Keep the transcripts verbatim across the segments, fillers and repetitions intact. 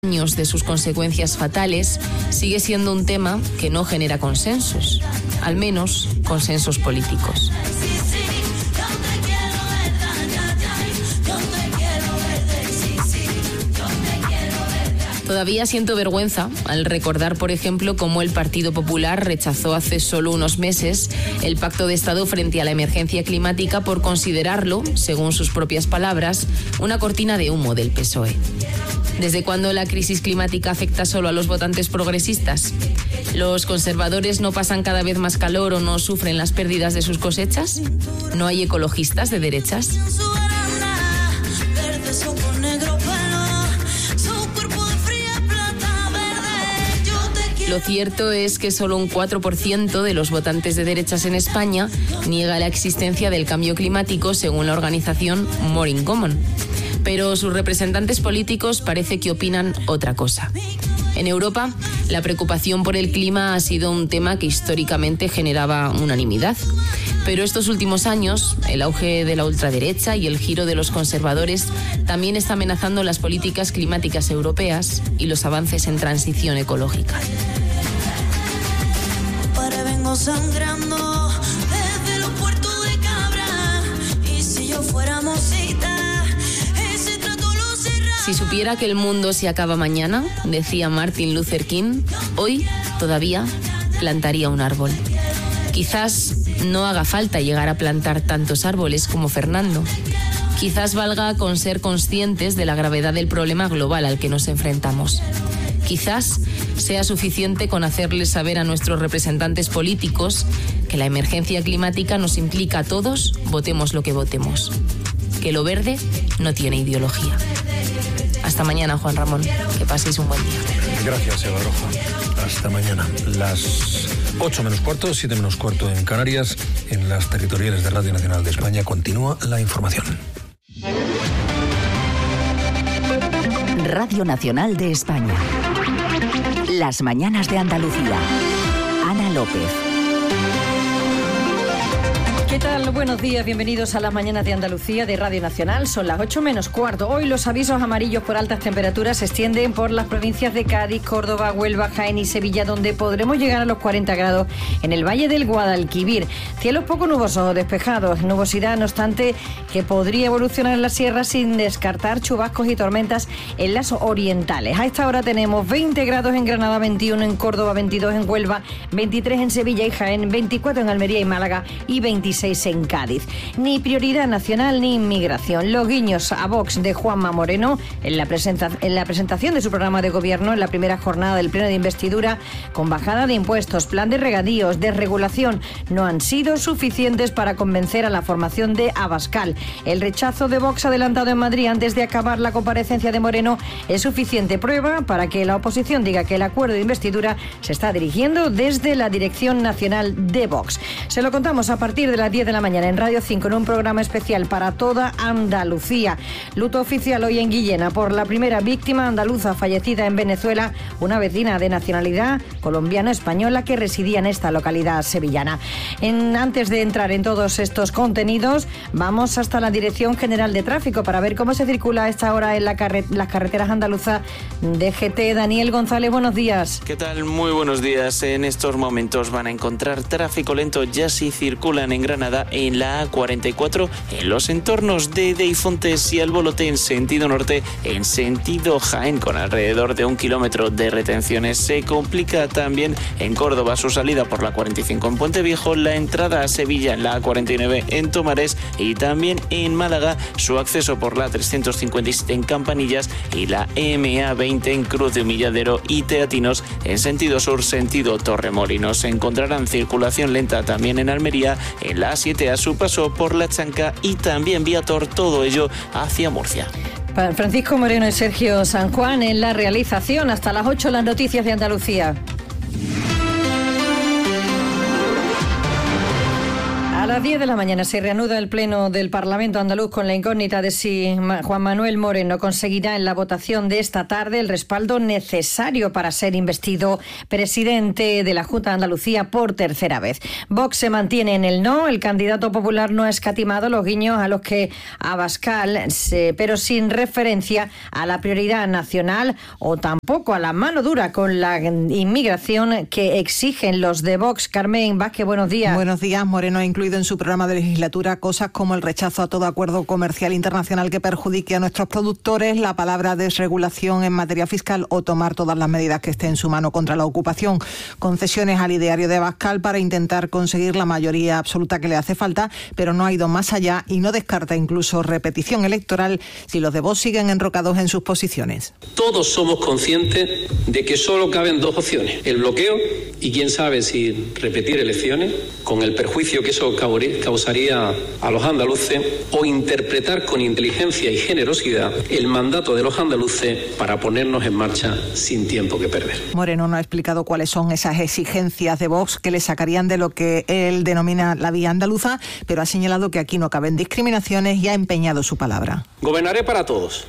años de sus consecuencias fatales, sigue siendo un tema que no genera consensos, al menos consensos políticos. Todavía siento vergüenza al recordar, por ejemplo, cómo el Partido Popular rechazó hace solo unos meses el Pacto de Estado frente a la emergencia climática por considerarlo, según sus propias palabras, una cortina de humo del P S O E. ¿Desde cuándo la crisis climática afecta solo a los votantes progresistas? ¿Los conservadores no pasan cada vez más calor o no sufren las pérdidas de sus cosechas? ¿No hay ecologistas de derechas? Lo cierto es que solo un cuatro por ciento de los votantes de derechas en España niega la existencia del cambio climático, según la organización More in Common. Pero sus representantes políticos parece que opinan otra cosa. En Europa, la preocupación por el clima ha sido un tema que históricamente generaba unanimidad. Pero estos últimos años, el auge de la ultraderecha y el giro de los conservadores también está amenazando las políticas climáticas europeas y los avances en transición ecológica. Sangrando desde los puertos de Cabra, y si yo fuera mosita, ese trato lo cerraba. Si supiera que el mundo se acaba mañana, decía Martin Luther King, hoy todavía plantaría un árbol. Quizás no haga falta llegar a plantar tantos árboles como Fernando. Quizás valga con ser conscientes de la gravedad del problema global al que nos enfrentamos. Quizás sea suficiente con hacerles saber a nuestros representantes políticos que la emergencia climática nos implica a todos, votemos lo que votemos. Que lo verde no tiene ideología. Hasta mañana, Juan Ramón. Que paséis un buen día. Gracias, Eva Roja. Hasta mañana. Las ocho menos cuarto, siete menos cuarto en Canarias. En las territoriales de Radio Nacional de España continúa la información. Radio Nacional de España. Las mañanas de Andalucía. Ana López. ¿Qué tal? Buenos días, bienvenidos a las mañanas de Andalucía de Radio Nacional. Son las ocho menos cuarto. Hoy los avisos amarillos por altas temperaturas se extienden por las provincias de Cádiz, Córdoba, Huelva, Jaén y Sevilla, donde podremos llegar a los cuarenta grados en el Valle del Guadalquivir. Cielos poco nubosos o despejados, nubosidad no obstante que podría evolucionar en la sierra sin descartar chubascos y tormentas en las orientales. A esta hora tenemos veinte grados en Granada, veintiuno en Córdoba, veintidós en Huelva, veintitrés en Sevilla y Jaén, veinticuatro en Almería y Málaga y veintiséis en Cádiz. Ni prioridad nacional ni inmigración. Los guiños a Vox de Juanma Moreno en la, presenta- en la presentación de su programa de gobierno en la primera jornada del pleno de investidura con bajada de impuestos, plan de regadíos, desregulación, no han sido suficientes para convencer a la formación de Abascal. El rechazo de Vox adelantado en Madrid antes de acabar la comparecencia de Moreno es suficiente prueba para que la oposición diga que el acuerdo de investidura se está dirigiendo desde la dirección nacional de Vox. Se lo contamos a partir de las diez de la mañana en Radio cinco en un programa especial para toda Andalucía. Luto oficial hoy en Guillena por la primera víctima andaluza fallecida en Venezuela, una vecina de nacionalidad colombiano-española que residía en esta localidad sevillana. En, antes de entrar en todos estos contenidos, vamos hasta la Dirección General de Tráfico para ver cómo se circula a esta hora en la carre- las carreteras andaluzas. D G T, Daniel González, buenos días. ¿Qué tal? Muy buenos días. En estos momentos van a encontrar tráfico lento ya si circulan en Granada en la A cuarenta y cuatro, en los entornos de Deifontes y Albolote en sentido norte, en sentido Jaén, con alrededor de un kilómetro de retenciones. Se complica también en Córdoba su salida por la cuarenta y cinco en Puente Viejo, la entrada a Sevilla en la A cuarenta y nueve en Tomares y también en Málaga su acceso por la trescientos cincuenta y siete en Campanillas y la M A veinte en Cruz de Humilladero y Teatinos en sentido sur, sentido Torremolinos. Se encontrarán circulación lenta también en Almería, en la A siete a su paso por La Chanca y también Viator, todo ello hacia Murcia. Francisco Moreno y Sergio San Juan en la realización. Hasta las ocho las noticias de Andalucía. A las las diez de la mañana se reanuda el pleno del Parlamento andaluz con la incógnita de si Juan Manuel Moreno conseguirá en la votación de esta tarde el respaldo necesario para ser investido presidente de la Junta de Andalucía por tercera vez. Vox se mantiene en el no, el candidato popular no ha escatimado los guiños a los que Abascal, se, pero sin referencia a la prioridad nacional o tampoco a la mano dura con la inmigración que exigen los de Vox. Carmen Vázquez, buenos días. Buenos días. Moreno ha incluido en su programa de legislatura cosas como el rechazo a todo acuerdo comercial internacional que perjudique a nuestros productores, la palabra desregulación en materia fiscal o tomar todas las medidas que esté en su mano contra la ocupación. Concesiones al ideario de Abascal para intentar conseguir la mayoría absoluta que le hace falta, pero no ha ido más allá y no descarta incluso repetición electoral si los de Vox siguen enrocados en sus posiciones. Todos somos conscientes de que solo caben dos opciones: el bloqueo y quién sabe si repetir elecciones, con el perjuicio que eso causaría a los andaluces, o interpretar con inteligencia y generosidad el mandato de los andaluces para ponernos en marcha sin tiempo que perder. Moreno no ha explicado cuáles son esas exigencias de Vox que le sacarían de lo que él denomina la vía andaluza, pero ha señalado que aquí no caben discriminaciones y ha empeñado su palabra. Gobernaré para todos.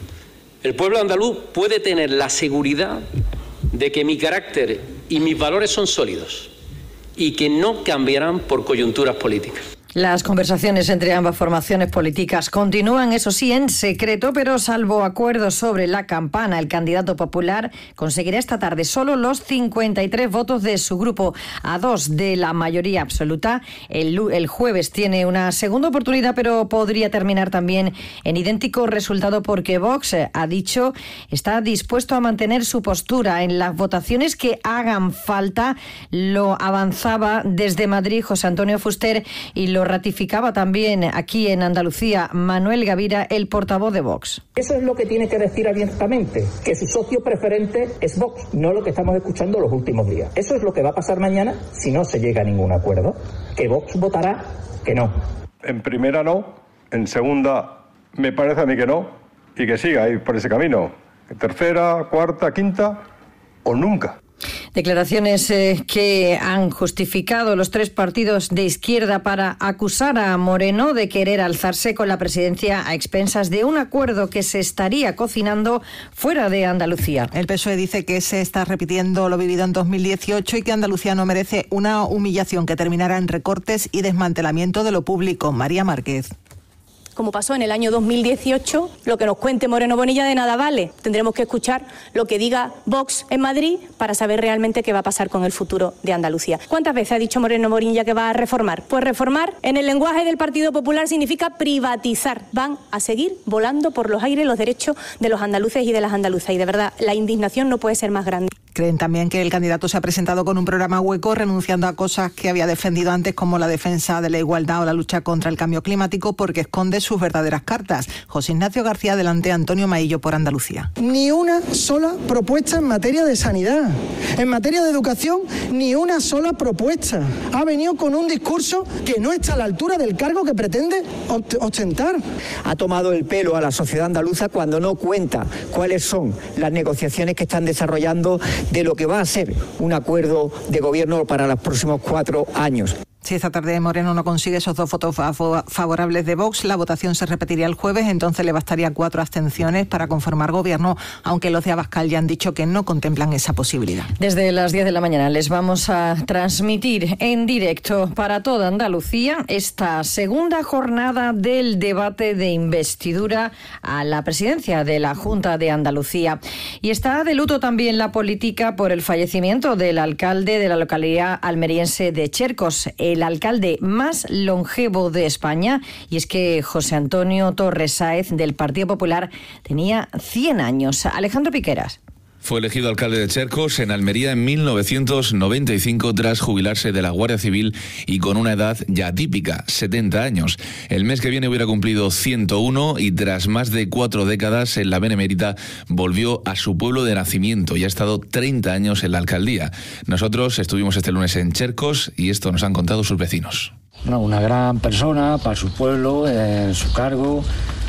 El pueblo andaluz puede tener la seguridad de que mi carácter y mis valores son sólidos y que no cambiarán por coyunturas políticas. Las conversaciones entre ambas formaciones políticas continúan, eso sí, en secreto, pero salvo acuerdos sobre la campana, el candidato popular conseguirá esta tarde solo los cincuenta y tres votos de su grupo, a dos de la mayoría absoluta. El, el jueves tiene una segunda oportunidad, pero podría terminar también en idéntico resultado porque Vox, ha dicho, está dispuesto a mantener su postura en las votaciones que hagan falta. Lo avanzaba desde Madrid José Antonio Fuster y lo ratificaba también aquí en Andalucía Manuel Gavira, el portavoz de Vox. Eso es lo que tiene que decir abiertamente, que su socio preferente es Vox, no lo que estamos escuchando los últimos días. Eso es lo que va a pasar mañana si no se llega a ningún acuerdo, que Vox votará que no. En primera no, en segunda me parece a mí que no, y que siga ahí por ese camino. En tercera, cuarta, quinta o nunca. Declaraciones eh, que han justificado los tres partidos de izquierda para acusar a Moreno de querer alzarse con la presidencia a expensas de un acuerdo que se estaría cocinando fuera de Andalucía. El P S O E dice que se está repitiendo lo vivido en dos mil dieciocho y que Andalucía no merece una humillación que terminará en recortes y desmantelamiento de lo público. María Márquez. Como pasó en el año dos mil dieciocho, lo que nos cuente Moreno Bonilla de nada vale. Tendremos que escuchar lo que diga Vox en Madrid para saber realmente qué va a pasar con el futuro de Andalucía. ¿Cuántas veces ha dicho Moreno Bonilla que va a reformar? Pues reformar, en el lenguaje del Partido Popular, significa privatizar. Van a seguir volando por los aires los derechos de los andaluces y de las andaluzas. Y de verdad, la indignación no puede ser más grande. Creen también que el candidato se ha presentado con un programa hueco, renunciando a cosas que había defendido antes, como la defensa de la igualdad o la lucha contra el cambio climático, porque esconde sus verdaderas cartas. José Ignacio García, delante Antonio Maillo por Andalucía. Ni una sola propuesta en materia de sanidad. En materia de educación, ni una sola propuesta. Ha venido con un discurso que no está a la altura del cargo que pretende ostentar. Ha tomado el pelo a la sociedad andaluza cuando no cuenta cuáles son las negociaciones que están desarrollando de lo que va a ser un acuerdo de gobierno para los próximos cuatro años. Si esta tarde Moreno no consigue esos dos votos favorables de Vox, la votación se repetiría el jueves, entonces le bastaría cuatro abstenciones para conformar gobierno, aunque los de Abascal ya han dicho que no contemplan esa posibilidad. Desde las diez de la mañana les vamos a transmitir en directo para toda Andalucía esta segunda jornada del debate de investidura a la presidencia de la Junta de Andalucía. Y está de luto también la política por el fallecimiento del alcalde de la localidad almeriense de Chercos, el alcalde más longevo de España, y es que José Antonio Torres Sáez, del Partido Popular, tenía cien años. Alejandro Piqueras. Fue elegido alcalde de Chercos en Almería en mil novecientos noventa y cinco tras jubilarse de la Guardia Civil y con una edad ya típica, setenta años. El mes que viene hubiera cumplido ciento uno y tras más de cuatro décadas en la Benemérita volvió a su pueblo de nacimiento y ha estado treinta años en la alcaldía. Nosotros estuvimos este lunes en Chercos y esto nos han contado sus vecinos. No, una gran persona para su pueblo, en su cargo,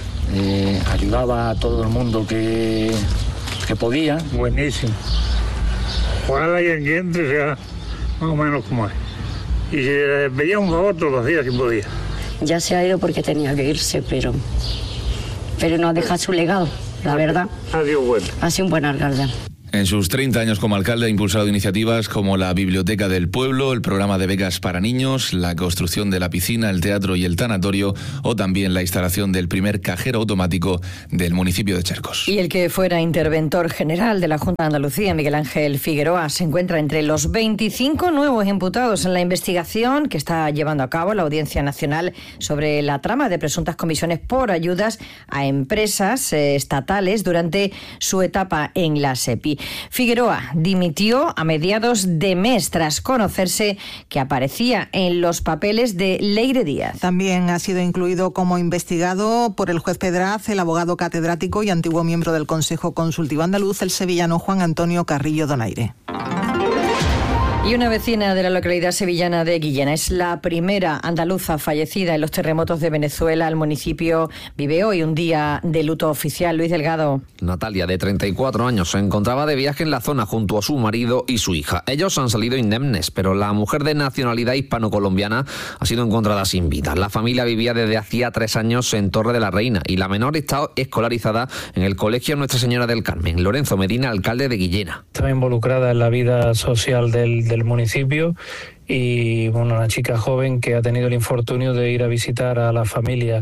eh, ayudaba a todo el mundo que... que podía. Buenísimo. Ojalá y el diente sea más o menos como es. y si le pedía un favor todos los días si podía. Ya se ha ido porque tenía que irse, pero, pero no deja su legado, la verdad. Ha sido bueno. Ha sido un buen alcalde. En sus treinta años como alcalde ha impulsado iniciativas como la Biblioteca del Pueblo, el programa de becas para niños, la construcción de la piscina, el teatro y el tanatorio, o también la instalación del primer cajero automático del municipio de Chercos. Y el que fuera interventor general de la Junta de Andalucía, Miguel Ángel Figueroa, se encuentra entre los veinticinco nuevos imputados en la investigación que está llevando a cabo la Audiencia Nacional sobre la trama de presuntas comisiones por ayudas a empresas eh, estatales durante su etapa en la SEPI. Figueroa dimitió a mediados de mes tras conocerse que aparecía en los papeles de Leire Díaz. También ha sido incluido como investigado por el juez Pedraz el abogado catedrático y antiguo miembro del Consejo Consultivo Andaluz, el sevillano Juan Antonio Carrillo Donaire. Y una vecina de la localidad sevillana de Guillena es la primera andaluza fallecida en los terremotos de Venezuela. El municipio vive hoy un día de luto oficial. Luis Delgado. Natalia, de treinta y cuatro años, se encontraba de viaje en la zona junto a su marido y su hija. Ellos han salido indemnes, pero la mujer de nacionalidad hispano-colombiana ha sido encontrada sin vida. La familia vivía desde hacía tres años en Torre de la Reina y la menor está escolarizada en el Colegio Nuestra Señora del Carmen. Lorenzo Medina, alcalde de Guillena. Estaba involucrada en la vida social del, del municipio y bueno, una chica joven que ha tenido el infortunio de ir a visitar a la familia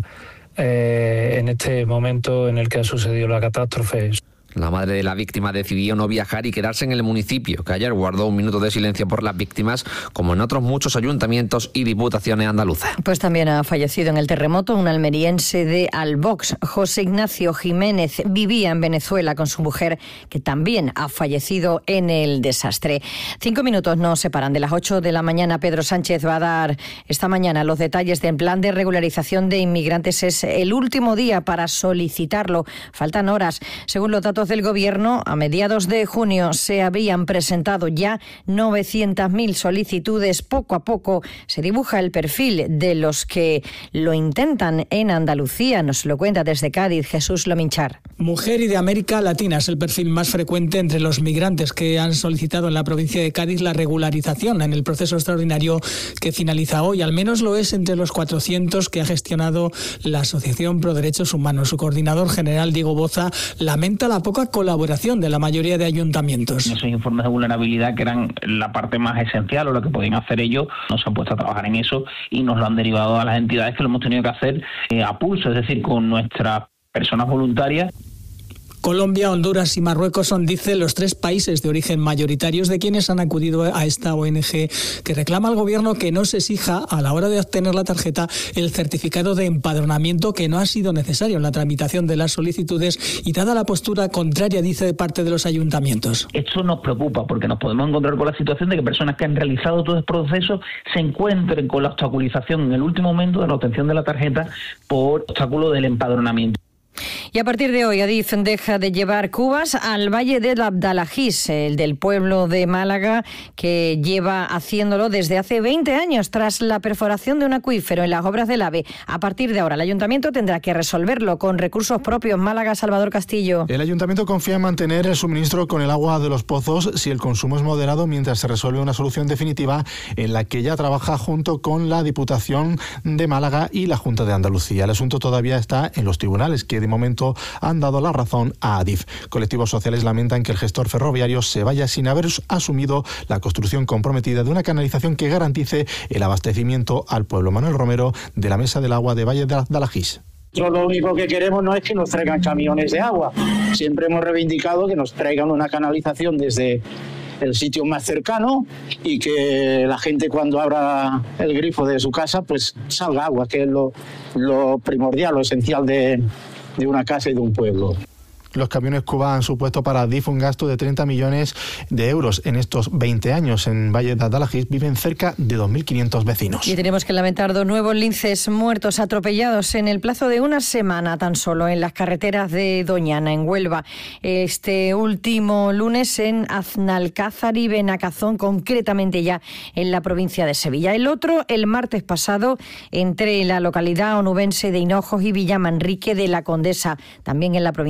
eh, en este momento en el que ha sucedido la catástrofe. La madre de la víctima decidió no viajar y quedarse en el municipio, que ayer guardó un minuto de silencio por las víctimas, como en otros muchos ayuntamientos y diputaciones andaluzas. Pues también ha fallecido en el terremoto un almeriense de Albox. José Ignacio Jiménez vivía en Venezuela con su mujer, que también ha fallecido en el desastre. Cinco minutos nos separan de las ocho de la mañana. Pedro Sánchez va a dar esta mañana los detalles del plan de regularización de inmigrantes. Es el último día para solicitarlo. Faltan horas. Según los datos del Gobierno, a mediados de junio se habían presentado ya novecientas mil solicitudes. Poco a poco se dibuja el perfil de los que lo intentan en Andalucía. Nos lo cuenta desde Cádiz Jesús Lominchar. Mujer y de América Latina es el perfil más frecuente entre los migrantes que han solicitado en la provincia de Cádiz la regularización en el proceso extraordinario que finaliza hoy. Al menos lo es entre los cuatrocientos que ha gestionado la Asociación Pro Derechos Humanos. Su coordinador general, Diego Boza, lamenta la poca colaboración de la mayoría de ayuntamientos. Esos informes de vulnerabilidad, que eran la parte más esencial o lo que podían hacer ellos, no se han puesto a trabajar en eso y nos lo han derivado a las entidades, que lo hemos tenido que hacer eh, a pulso, es decir, con nuestras personas voluntarias. Colombia, Honduras y Marruecos son, dice, los tres países de origen mayoritarios de quienes han acudido a esta O N G, que reclama al gobierno que no se exija a la hora de obtener la tarjeta el certificado de empadronamiento, que no ha sido necesario en la tramitación de las solicitudes, y dada la postura contraria, dice, de parte de los ayuntamientos. Esto nos preocupa porque nos podemos encontrar con la situación de que personas que han realizado todo el proceso se encuentren con la obstaculización en el último momento de la obtención de la tarjeta por obstáculo del empadronamiento. Y a partir de hoy, Adif deja de llevar cubas al Valle del Abdalajís, el del pueblo de Málaga, que lleva haciéndolo desde hace veinte años tras la perforación de un acuífero en las obras del AVE. A partir de ahora, el ayuntamiento tendrá que resolverlo con recursos propios. Málaga, Salvador Castillo. El ayuntamiento confía en mantener el suministro con el agua de los pozos si el consumo es moderado, mientras se resuelve una solución definitiva en la que ya trabaja junto con la Diputación de Málaga y la Junta de Andalucía. El asunto todavía está en los tribunales, que de momento han dado la razón a Adif. Colectivos sociales lamentan que el gestor ferroviario se vaya sin haber asumido la construcción comprometida de una canalización que garantice el abastecimiento al pueblo. Manuel Romero, de la Mesa del Agua de Valle de Abdalajís. Nosotros lo único que queremos no es que nos traigan camiones de agua. Siempre hemos reivindicado que nos traigan una canalización desde el sitio más cercano y que la gente, cuando abra el grifo de su casa, pues salga agua, que es lo, lo primordial, lo esencial de, de una casa y de un pueblo. Los camiones Cuba han supuesto para Adif un gasto de treinta millones de euros en estos veinte años. En Valle de Abdalajís viven cerca de dos mil quinientos vecinos. Y tenemos que lamentar dos nuevos linces muertos atropellados en el plazo de una semana tan solo en las carreteras de Doñana, en Huelva. Este último lunes en Aznalcázar y Benacazón, concretamente ya en la provincia de Sevilla. El otro, el martes pasado, entre la localidad onubense de Hinojos y Villamanrique de la Condesa, también en la provincia de Sevilla.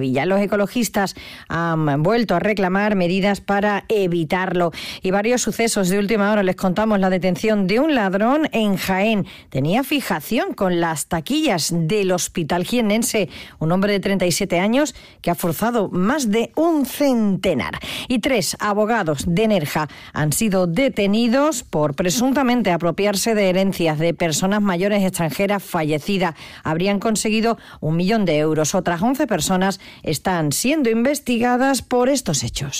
Sevilla. Los ecologistas han vuelto a reclamar medidas para evitarlo. Y varios sucesos de última hora. Les contamos la detención de un ladrón en Jaén. Tenía fijación con las taquillas del Hospital Jiennense. Un hombre de treinta y siete años que ha forzado más de un centenar. Y tres abogados de Nerja han sido detenidos por presuntamente apropiarse de herencias de personas mayores extranjeras fallecidas. Habrían conseguido un millón de euros. Otras once personas están siendo investigadas por estos hechos.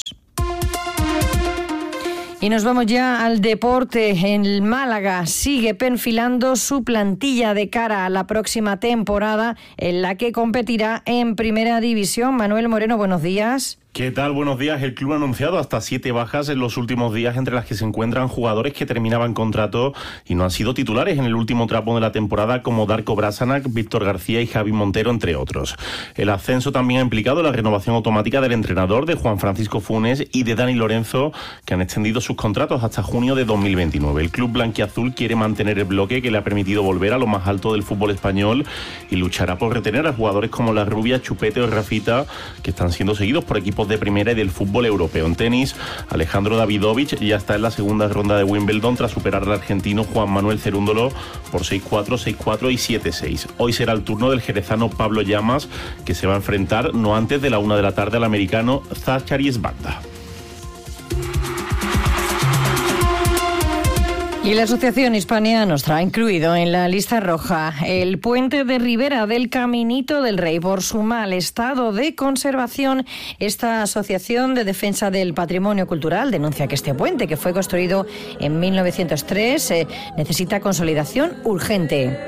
Y nos vamos ya al deporte. En Málaga sigue perfilando su plantilla de cara a la próxima temporada en la que competirá en Primera División. Manuel Moreno, buenos días. ¿Qué tal? Buenos días. El club ha anunciado hasta siete bajas en los últimos días, entre las que se encuentran jugadores que terminaban contrato y no han sido titulares en el último tramo de la temporada, como Darko Brasanac, Víctor García y Javi Montero, entre otros. El ascenso también ha implicado la renovación automática del entrenador, de Juan Francisco Funes y de Dani Lorenzo, que han extendido sus contratos hasta junio de dos mil veintinueve. El club blanquiazul quiere mantener el bloque que le ha permitido volver a lo más alto del fútbol español y luchará por retener a jugadores como La Rubia, Chupete o Rafita, que están siendo seguidos por equipos de primera y del fútbol europeo. En tenis, Alejandro Davidovich ya está en la segunda ronda de Wimbledon tras superar al argentino Juan Manuel Cerúndolo por seis cuatro, seis cuatro y siete seis. Hoy será el turno del jerezano Pablo Llamas, que se va a enfrentar no antes de la una de la tarde al americano Zachary Svagda. Y la Asociación Hispania nos ha incluido en la lista roja el puente de Ribera del Caminito del Rey por su mal estado de conservación. Esta asociación de defensa del patrimonio cultural denuncia que este puente, que fue construido en mil novecientos tres, eh, necesita consolidación urgente.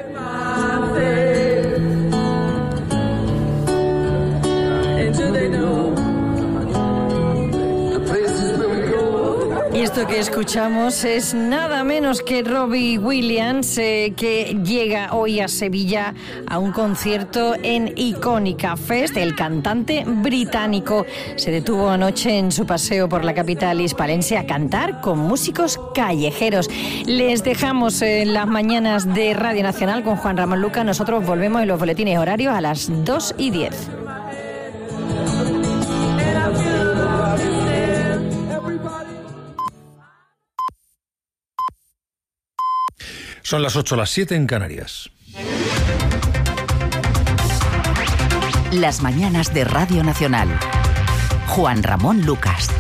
Y esto que escuchamos es nada menos que Robbie Williams, eh, que llega hoy a Sevilla a un concierto en Icónica Fest. El cantante británico se detuvo anoche en su paseo por la capital hispalense a cantar con músicos callejeros. Les dejamos en las mañanas de Radio Nacional con Juan Ramón Lucas. Nosotros volvemos en los boletines horarios a las dos y diez. Son las ocho, las siete en Canarias. Las mañanas de Radio Nacional. Juan Ramón Lucas.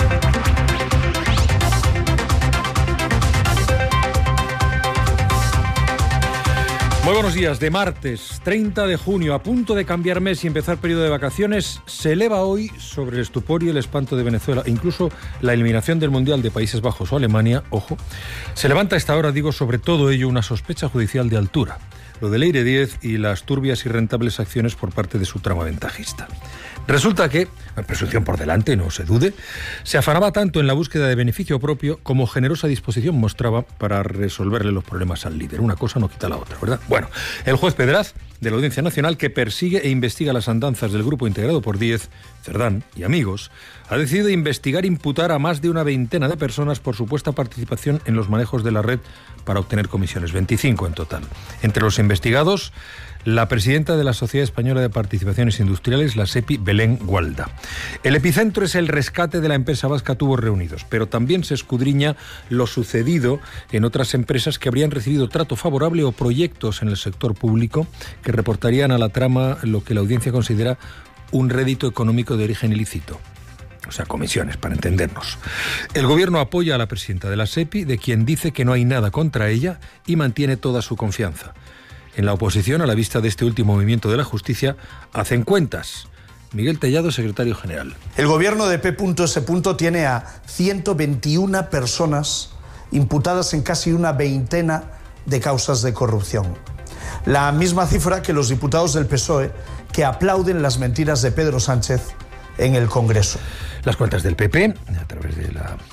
Muy buenos días. De martes treinta de junio, a punto de cambiar mes y empezar periodo de vacaciones, se eleva hoy sobre el estupor y el espanto de Venezuela, incluso la eliminación del Mundial de Países Bajos o Alemania, ojo, se levanta a esta hora, digo, sobre todo ello una sospecha judicial de altura, lo de Leire Díez y las turbias y rentables acciones por parte de su trama ventajista. Resulta que, presunción por delante, no se dude, se afanaba tanto en la búsqueda de beneficio propio como generosa disposición mostraba para resolverle los problemas al líder. Una cosa no quita la otra, ¿verdad? Bueno, el juez Pedraz, de la Audiencia Nacional, que persigue e investiga las andanzas del grupo integrado por Díez, Cerdán y amigos, ha decidido investigar e imputar a más de una veintena de personas por supuesta participación en los manejos de la red para obtener comisiones, veinticinco en total. Entre los investigados, la presidenta de la Sociedad Española de Participaciones Industriales, la SEPI, Belén Gualda. El epicentro es el rescate de la empresa vasca Tubos Reunidos, pero también se escudriña lo sucedido en otras empresas que habrían recibido trato favorable o proyectos en el sector público que reportarían a la trama lo que la audiencia considera un rédito económico de origen ilícito. O sea, comisiones, para entendernos. El gobierno apoya a la presidenta de la SEPI, de quien dice que no hay nada contra ella y mantiene toda su confianza. En la oposición, a la vista de este último movimiento de la justicia, hacen cuentas. Miguel Tellado, secretario general. El gobierno de P S tiene a ciento veintiuna personas imputadas en casi una veintena de causas de corrupción. La misma cifra que los diputados del P S O E que aplauden las mentiras de Pedro Sánchez en el Congreso. Las cuentas del P P, a través de la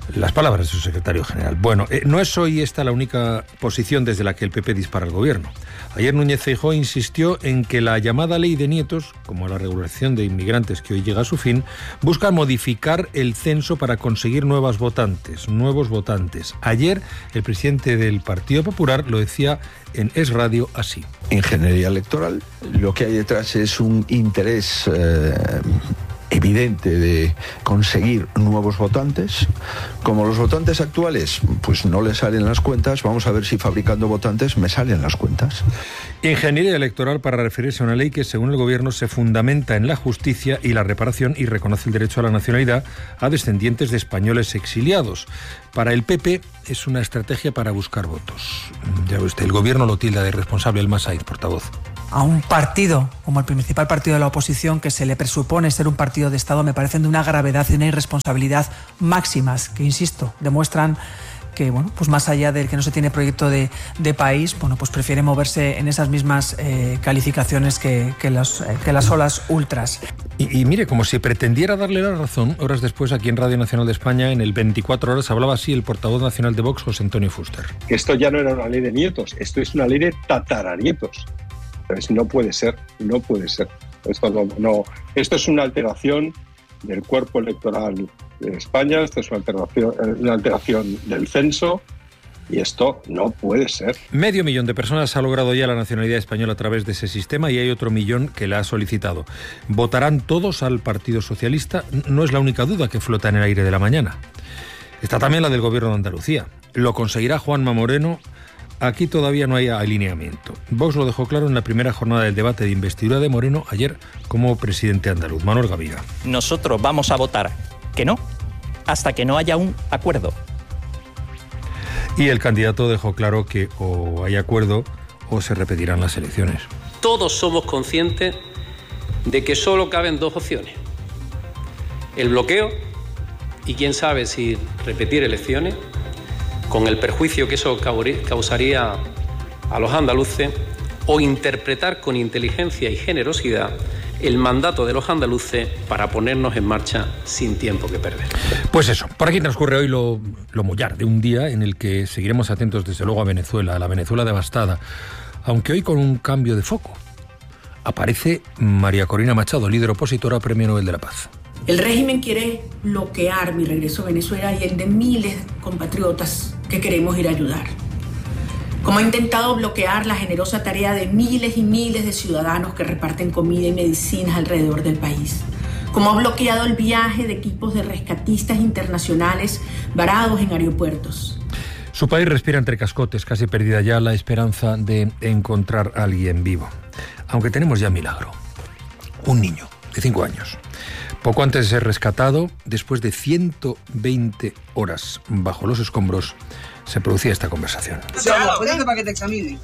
Las palabras de su secretario general. Bueno, eh, no es hoy esta la única posición desde la que el P P dispara al gobierno. Ayer Núñez Feijóo insistió en que la llamada ley de nietos, como la regulación de inmigrantes que hoy llega a su fin, busca modificar el censo para conseguir nuevas votantes, nuevos votantes. Ayer el presidente del Partido Popular lo decía en Es Radio así. Ingeniería electoral, lo que hay detrás es un interés eh, evidente de conseguir nuevos votantes. Como los votantes actuales pues no les salen las cuentas, vamos a ver si fabricando votantes me salen las cuentas. Ingeniería electoral para referirse a una ley que, según el gobierno, se fundamenta en la justicia y la reparación y reconoce el derecho a la nacionalidad a descendientes de españoles exiliados. Para el P P es una estrategia para buscar votos. Ya ve usted, el gobierno lo tilda de irresponsable. El Masaiz, portavoz. A un partido como el principal partido de la oposición, que se le presupone ser un partido de Estado, me parecen de una gravedad y una irresponsabilidad máximas, que, insisto, demuestran que, bueno, pues más allá del que no se tiene proyecto de, de país, bueno, pues prefiere moverse en esas mismas eh, calificaciones que, que, las, eh, que las olas ultras. Y, y mire, como si pretendiera darle la razón, horas después aquí en Radio Nacional de España, en el veinticuatro horas, hablaba así el portavoz nacional de Vox, José Antonio Fuster. Esto ya no era una ley de nietos, esto es una ley de tataranietos. Entonces, no puede ser, no puede ser. Esto, no, no, esto es una alteración del cuerpo electoral de España, esto es una alteración, una alteración del censo, y esto no puede ser. Medio millón de personas ha logrado ya la nacionalidad española a través de ese sistema y hay otro millón que la ha solicitado. ¿Votarán todos al Partido Socialista? No es la única duda que flota en el aire de la mañana. Está también la del Gobierno de Andalucía. ¿Lo conseguirá Juanma Moreno? Aquí todavía no hay alineamiento. Vox lo dejó claro en la primera jornada del debate de investidura de Moreno ayer como presidente andaluz. Manuel Gaviga. Nosotros vamos a votar que no, hasta que no haya un acuerdo. Y el candidato dejó claro que o hay acuerdo o se repetirán las elecciones. Todos somos conscientes de que solo caben dos opciones: el bloqueo y quién sabe si repetir elecciones, con el perjuicio que eso causaría a los andaluces, o interpretar con inteligencia y generosidad el mandato de los andaluces para ponernos en marcha sin tiempo que perder. Pues eso, por aquí transcurre hoy lo, lo mollar de un día en el que seguiremos atentos desde luego a Venezuela, a la Venezuela devastada, aunque hoy con un cambio de foco. Aparece María Corina Machado, líder opositora a Premio Nobel de la Paz. El régimen quiere bloquear mi regreso a Venezuela y el de miles de compatriotas que queremos ir a ayudar. Como ha intentado bloquear la generosa tarea de miles y miles de ciudadanos que reparten comida y medicinas alrededor del país. Como ha bloqueado el viaje de equipos de rescatistas internacionales varados en aeropuertos. Su país respira entre cascotes, casi perdida ya la esperanza de encontrar a alguien vivo. Aunque tenemos ya milagro. Un niño de cinco años. Poco antes de ser rescatado, después de ciento veinte horas bajo los escombros, se producía esta conversación. Vamos, para que te examine.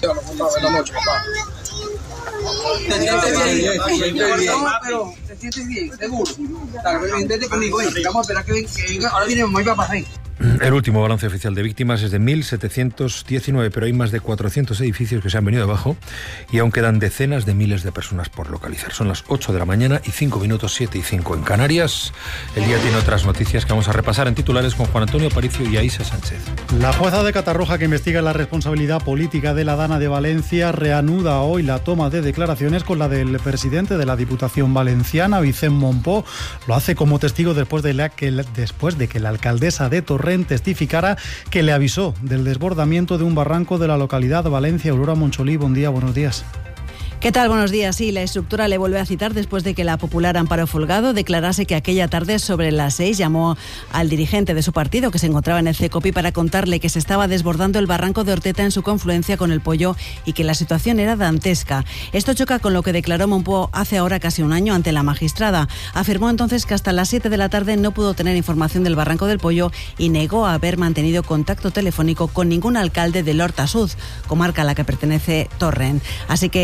¿Te sientes bien? Pero te sientes bien, seguro. Vente conmigo, vamos a esperar que venga. Ahora viene muy papá. El último balance oficial de víctimas es de mil setecientos diecinueve, pero hay más de cuatrocientos edificios que se han venido abajo y aún quedan decenas de miles de personas por localizar. Son las ocho de la mañana y cinco minutos, siete y cinco en Canarias. El día tiene otras noticias que vamos a repasar en titulares con Juan Antonio Aparicio y Aísa Sánchez. La jueza de Catarroja, que investiga la responsabilidad política de la Dana de Valencia, reanuda hoy la toma de declaraciones con la del presidente de la Diputación Valenciana, Vicent Mompó. Lo hace como testigo después de, la que, después de que la alcaldesa de Torrent testificara que le avisó del desbordamiento de un barranco de la localidad de Valencia. Aurora Moncholí, buen día, buenos días. ¿Qué tal? Buenos días. Sí, la estructura le vuelve a citar después de que la popular Amparo Folgado declarase que aquella tarde sobre las seis llamó al dirigente de su partido que se encontraba en el CECOPI para contarle que se estaba desbordando el barranco de Orteta en su confluencia con el Pollo y que la situación era dantesca. Esto choca con lo que declaró Mompó hace ahora casi un año ante la magistrada. Afirmó entonces que hasta las siete de la tarde no pudo tener información del barranco del Pollo y negó haber mantenido contacto telefónico con ningún alcalde del Horta Sud, comarca a la que pertenece Torrent. Así que la jueza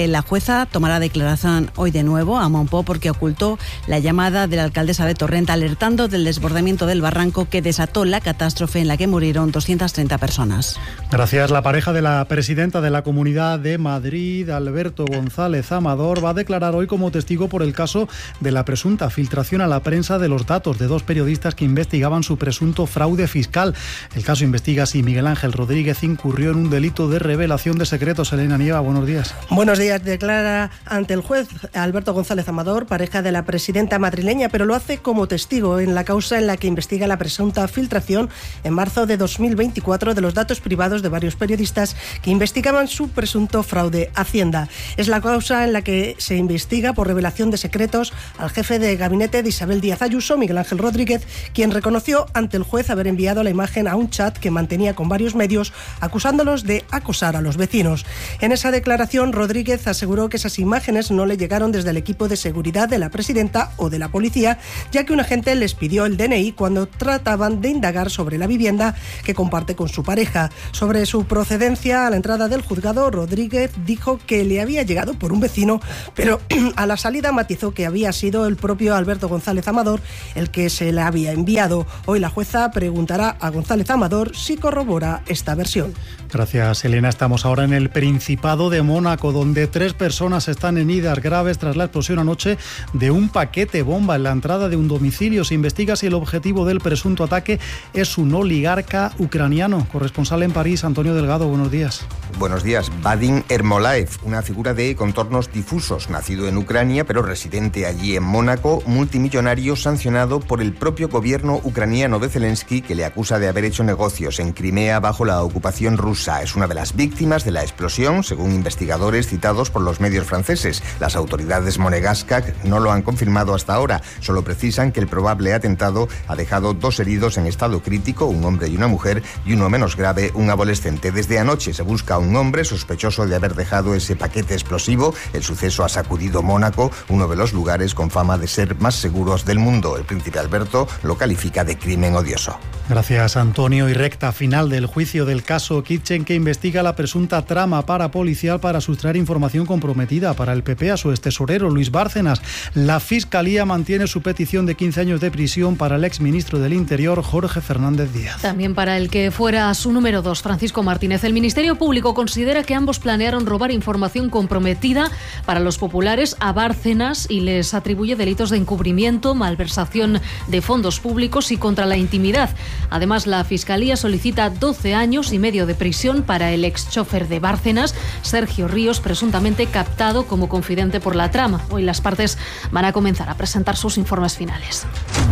jueza tomará declaración hoy de nuevo a Monpó porque ocultó la llamada de la alcaldesa de Torrent alertando del desbordamiento del barranco que desató la catástrofe en la que murieron doscientas treinta personas. Gracias. La pareja de la presidenta de la Comunidad de Madrid, Alberto González Amador, va a declarar hoy como testigo por el caso de la presunta filtración a la prensa de los datos de dos periodistas que investigaban su presunto fraude fiscal. El caso investiga si Miguel Ángel Rodríguez incurrió en un delito de revelación de secretos. Elena Nieva, buenos días. Buenos días. Declara ante el juez Alberto González Amador, pareja de la presidenta madrileña, pero lo hace como testigo en la causa en la que investiga la presunta filtración en marzo de dos mil veinticuatro de los datos privados de varios periodistas que investigaban su presunto fraude a Hacienda. Es la causa en la que se investiga por revelación de secretos al jefe de gabinete de Isabel Díaz Ayuso, Miguel Ángel Rodríguez, quien reconoció ante el juez haber enviado la imagen a un chat que mantenía con varios medios acusándolos de acosar a los vecinos. En esa declaración, Rodríguez aseguró que esas imágenes no le llegaron desde el equipo de seguridad de la presidenta o de la policía, ya que un agente les pidió el D N I cuando trataban de indagar sobre la vivienda que comparte con su pareja. Sobre su procedencia, a la entrada del juzgado, Rodríguez dijo que le había llegado por un vecino, pero a la salida matizó que había sido el propio Alberto González Amador el que se le había enviado. Hoy la jueza preguntará a González Amador si corrobora esta versión. Gracias, Elena. Estamos ahora en el Principado de Mónaco, donde tres personas están heridas graves tras la explosión anoche de un paquete bomba en la entrada de un domicilio. Se investiga si el objetivo del presunto ataque es un oligarca ucraniano. Corresponsal en París, Antonio Delgado, buenos días. Buenos días. Vadim Ermolaev, una figura de contornos difusos, nacido en Ucrania pero residente allí en Mónaco, multimillonario sancionado por el propio gobierno ucraniano de Zelensky, que le acusa de haber hecho negocios en Crimea bajo la ocupación rusa. Es una de las víctimas de la explosión, según investigadores citados por los medios franceses. Las autoridades monegascas no lo han confirmado hasta ahora, solo precisan que el probable atentado ha dejado dos heridos en estado crítico, un hombre y una mujer, y uno menos grave, un adolescente. Desde anoche se busca a un hombre sospechoso de haber dejado ese paquete explosivo. El suceso ha sacudido Mónaco, uno de los lugares con fama de ser más seguros del mundo. El príncipe Alberto lo califica de crimen odioso. Gracias, Antonio. Y recta final del juicio del caso Kitchen, que investiga la presunta trama parapolicial para sustraer información comprometida para el P P a su extesorero Luis Bárcenas. La Fiscalía mantiene su petición de quince años de prisión para el exministro del Interior, Jorge Fernández Díaz. También para el que fuera su número dos, Francisco Martínez. El Ministerio Público considera que ambos planearon robar información comprometida para los populares a Bárcenas y les atribuye delitos de encubrimiento, malversación de fondos públicos y contra la intimidad. Además, la Fiscalía solicita doce años y medio de prisión para el exchofer de Bárcenas, Sergio Ríos, presuntamente captado como confidente por la trama. Hoy las partes van a comenzar a presentar sus informes finales.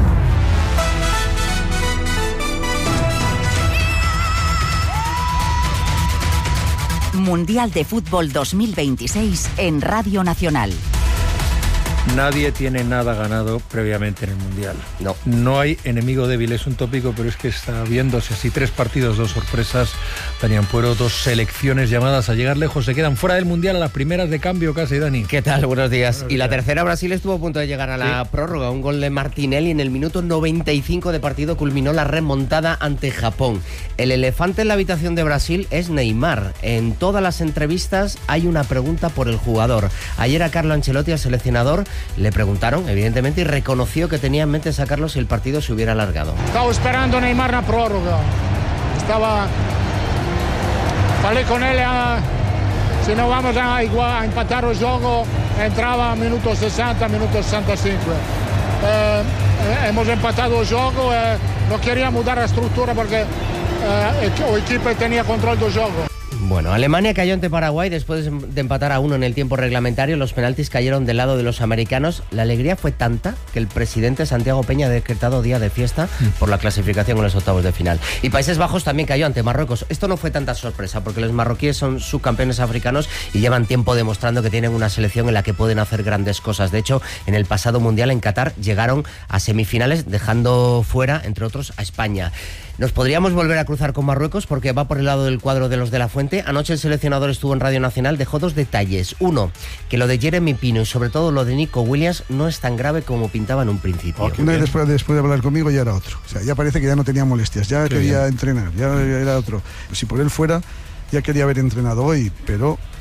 Mundial de Fútbol dos mil veintiséis en Radio Nacional. Nadie tiene nada ganado previamente en el Mundial. No. No hay enemigo débil, es un tópico, pero es que está viéndose así. Tres partidos, dos sorpresas. Dani Ampuero, dos selecciones llamadas a llegar lejos. Se quedan fuera del Mundial a las primeras de cambio casi, Dani. ¿Qué tal? Buenos días. Buenos y la días. tercera, Brasil estuvo a punto de llegar a la sí. prórroga. Un gol de Martinelli en el minuto noventa y cinco de partido culminó la remontada ante Japón. El elefante en la habitación de Brasil es Neymar. En todas las entrevistas hay una pregunta por el jugador. Ayer a Carlo Ancelotti, al seleccionador, le preguntaron, evidentemente, y reconoció que tenía en mente sacarlo si el partido se hubiera alargado. Estaba esperando Neymar na prórroga. Estaba... Falei con él, a... si no vamos a, igual, a empatar el juego, entraba a minuto sesenta, minuto sesenta y cinco. Eh, eh, hemos empatado el juego, eh, no quería mudar la estructura porque eh, el equipo tenía control del juego. Bueno, Alemania cayó ante Paraguay después de empatar a uno en el tiempo reglamentario. Los penaltis cayeron del lado de los americanos. La alegría fue tanta que el presidente Santiago Peña ha decretado día de fiesta por la clasificación en los octavos de final. Y Países Bajos también cayó ante Marruecos. Esto no fue tanta sorpresa porque los marroquíes son subcampeones africanos y llevan tiempo demostrando que tienen una selección en la que pueden hacer grandes cosas. De hecho, en el pasado Mundial en Qatar llegaron a semifinales dejando fuera, entre otros, a España. Nos podríamos volver a cruzar con Marruecos porque va por el lado del cuadro de los de la Fuente. Anoche el seleccionador estuvo en Radio Nacional, dejó dos detalles. Uno, que lo de Jeremy Pino y sobre todo lo de Nico Williams no es tan grave como pintaba en un principio. Okay. Una vez después, después de hablar conmigo ya era otro. O sea, ya parece que ya no tenía molestias, ya Qué quería bien. entrenar, ya era otro. Si por él fuera, ya quería haber entrenado hoy, pero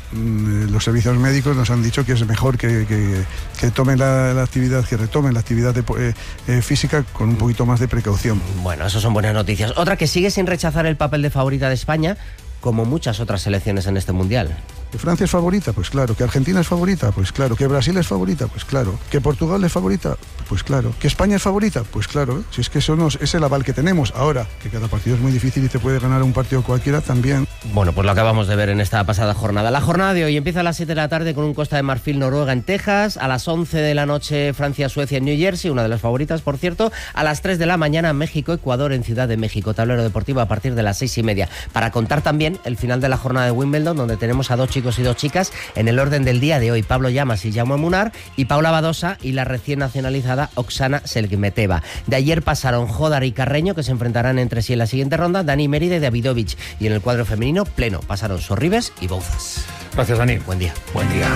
los servicios médicos nos han dicho que es mejor que, que, que tomen la, la actividad, que retomen la actividad de, eh, eh, física con un poquito más de precaución. Bueno, eso son buenas noticias. Otra que sigue sin rechazar el papel de favorita de España, como muchas otras selecciones en este Mundial. ¿Que Francia es favorita? Pues claro. ¿Que Argentina es favorita? Pues claro. ¿Que Brasil es favorita? Pues claro. ¿Que Portugal es favorita? Pues claro. ¿Que España es favorita? Pues claro. ¿eh? Si es que eso nos, es el aval que tenemos. Ahora, que cada partido es muy difícil y te puede ganar un partido cualquiera también. Bueno, pues lo acabamos de ver en esta pasada jornada. La jornada de hoy empieza a las siete de la tarde con un Costa de Marfil-Noruega en Texas. A las once de la noche Francia-Suecia en New Jersey, una de las favoritas, por cierto. A las tres de la mañana México-Ecuador en Ciudad de México. Tablero deportivo a partir de las seis y media. Para contar también el final de la jornada de Wimbledon, donde tenemos a dos chicos y dos chicas en el orden del día de hoy: Pablo Llamas y Jaume Munar, y Paula Badosa y la recién nacionalizada Oksana Selgmeteva. De ayer pasaron Jodar y Carreño, que se enfrentarán entre sí en la siguiente ronda, Dani Mérida y Davidovich, y en el cuadro femenino pleno pasaron Sorribes y Bouzas. Gracias, Dani. Buen día. Buen día.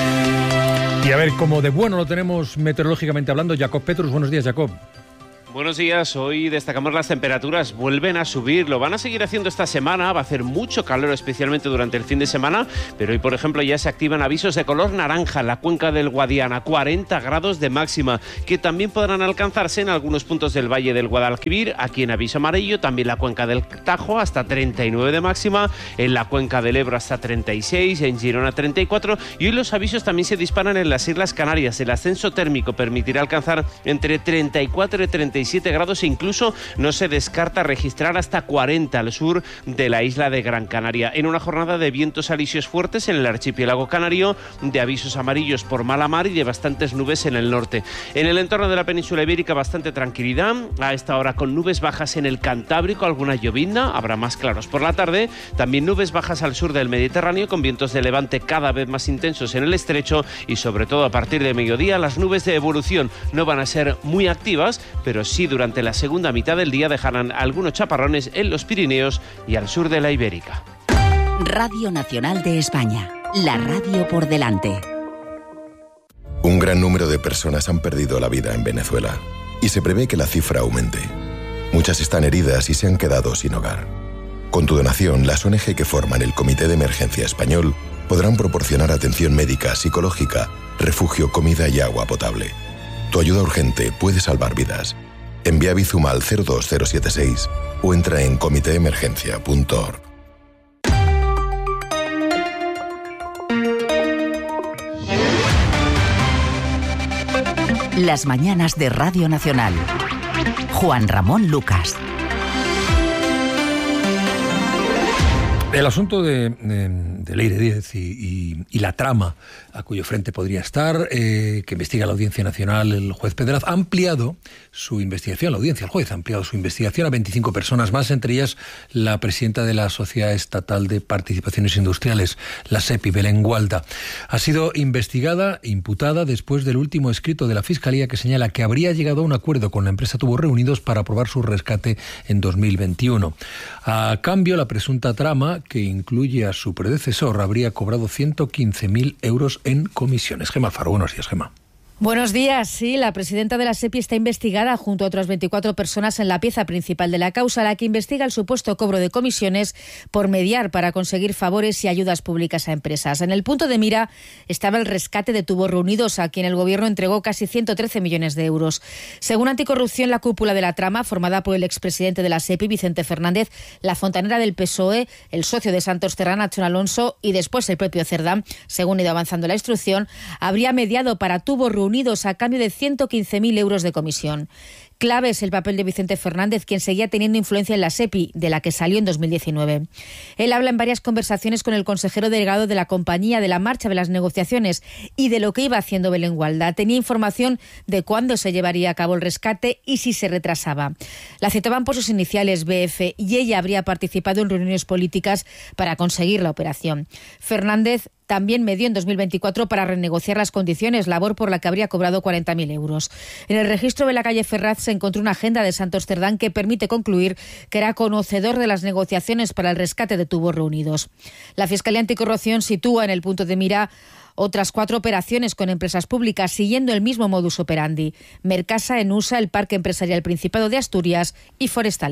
Y a ver, como de bueno lo tenemos meteorológicamente hablando, Jacob Petrus. Buenos días, Jacob. Buenos días, hoy destacamos las temperaturas, vuelven a subir, lo van a seguir haciendo esta semana, va a hacer mucho calor especialmente durante el fin de semana, pero hoy por ejemplo ya se activan avisos de color naranja en la cuenca del Guadiana, cuarenta grados de máxima, que también podrán alcanzarse en algunos puntos del Valle del Guadalquivir, aquí en aviso amarillo, también la cuenca del Tajo hasta treinta y nueve de máxima, en la cuenca del Ebro hasta treinta y seis, en Girona treinta y cuatro, y hoy los avisos también se disparan en las Islas Canarias, el ascenso térmico permitirá alcanzar entre treinta y cuatro y treinta y siete grados e incluso no se descarta registrar hasta cuarenta al sur de la isla de Gran Canaria. En una jornada de vientos alisios fuertes en el archipiélago canario, de avisos amarillos por mala mar y de bastantes nubes en el norte. En el entorno de la península ibérica bastante tranquilidad, a esta hora con nubes bajas en el Cantábrico, alguna llovizna, habrá más claros por la tarde, también nubes bajas al sur del Mediterráneo con vientos de levante cada vez más intensos en el estrecho y sobre todo a partir de mediodía las nubes de evolución no van a ser muy activas, pero sí durante la segunda mitad del día dejarán algunos chaparrones en los Pirineos y al sur de la Ibérica. Radio Nacional de España, la radio por delante. Un gran número de personas han perdido la vida en Venezuela y se prevé que la cifra aumente. Muchas están heridas y se han quedado sin hogar. Con tu donación, las O N G que forman el Comité de Emergencia Español podrán proporcionar atención médica, psicológica, refugio, comida y agua potable. Tu ayuda urgente puede salvar vidas. Envía Bizum al cero dos cero siete seis o entra en comité emergencia punto org. Las mañanas de Radio Nacional. Juan Ramón Lucas. El asunto de, de, de Leire Díez y, y, y la trama a cuyo frente podría estar, eh, que investiga la Audiencia Nacional, el juez Pedraz, ha ampliado su investigación, la audiencia, el juez ha ampliado su investigación a veinticinco personas más, entre ellas la presidenta de la Sociedad Estatal de Participaciones Industriales, la SEPI, Belén Gualda. Ha sido investigada, imputada, después del último escrito de la Fiscalía que señala que habría llegado a un acuerdo con la empresa Tubos Reunidos para aprobar su rescate en dos mil veintiuno. A cambio, la presunta trama, que incluye a su predecesor, habría cobrado ciento quince mil euros en comisiones. Gemma Alfaro, buenos días, Gemma. Buenos días. Sí, la presidenta de la SEPI está investigada junto a otras veinticuatro personas en la pieza principal de la causa, la que investiga el supuesto cobro de comisiones por mediar para conseguir favores y ayudas públicas a empresas. En el punto de mira estaba el rescate de Tubos Reunidos, a quien el gobierno entregó casi ciento trece millones de euros. Según Anticorrupción, la cúpula de la trama, formada por el expresidente de la SEPI, Vicente Fernández, la fontanera del P S O E, el socio de Santos Terra, Nacho Alonso, y después el propio Cerdán, según ha ido avanzando la instrucción, habría mediado para Tubos Reunidos a cambio de ciento quince mil euros de comisión. Clave es el papel de Vicente Fernández, quien seguía teniendo influencia en la SEPI, de la que salió en dos mil diecinueve. Él habla en varias conversaciones con el consejero delegado de la compañía de la marcha de las negociaciones y de lo que iba haciendo Belén Gualda. Tenía información de cuándo se llevaría a cabo el rescate y si se retrasaba. La citaban por sus iniciales, B F, y ella habría participado en reuniones políticas para conseguir la operación. Fernández también medió en dos mil veinticuatro para renegociar las condiciones, labor por la que habría cobrado cuarenta mil euros. En el registro de la calle Ferraz se encontró una agenda de Santos Cerdán que permite concluir que era conocedor de las negociaciones para el rescate de Tubos Reunidos. La Fiscalía Anticorrupción sitúa en el punto de mira otras cuatro operaciones con empresas públicas siguiendo el mismo modus operandi: Mercasa, Enusa, el Parque Empresarial Principado de Asturias y Forestalia.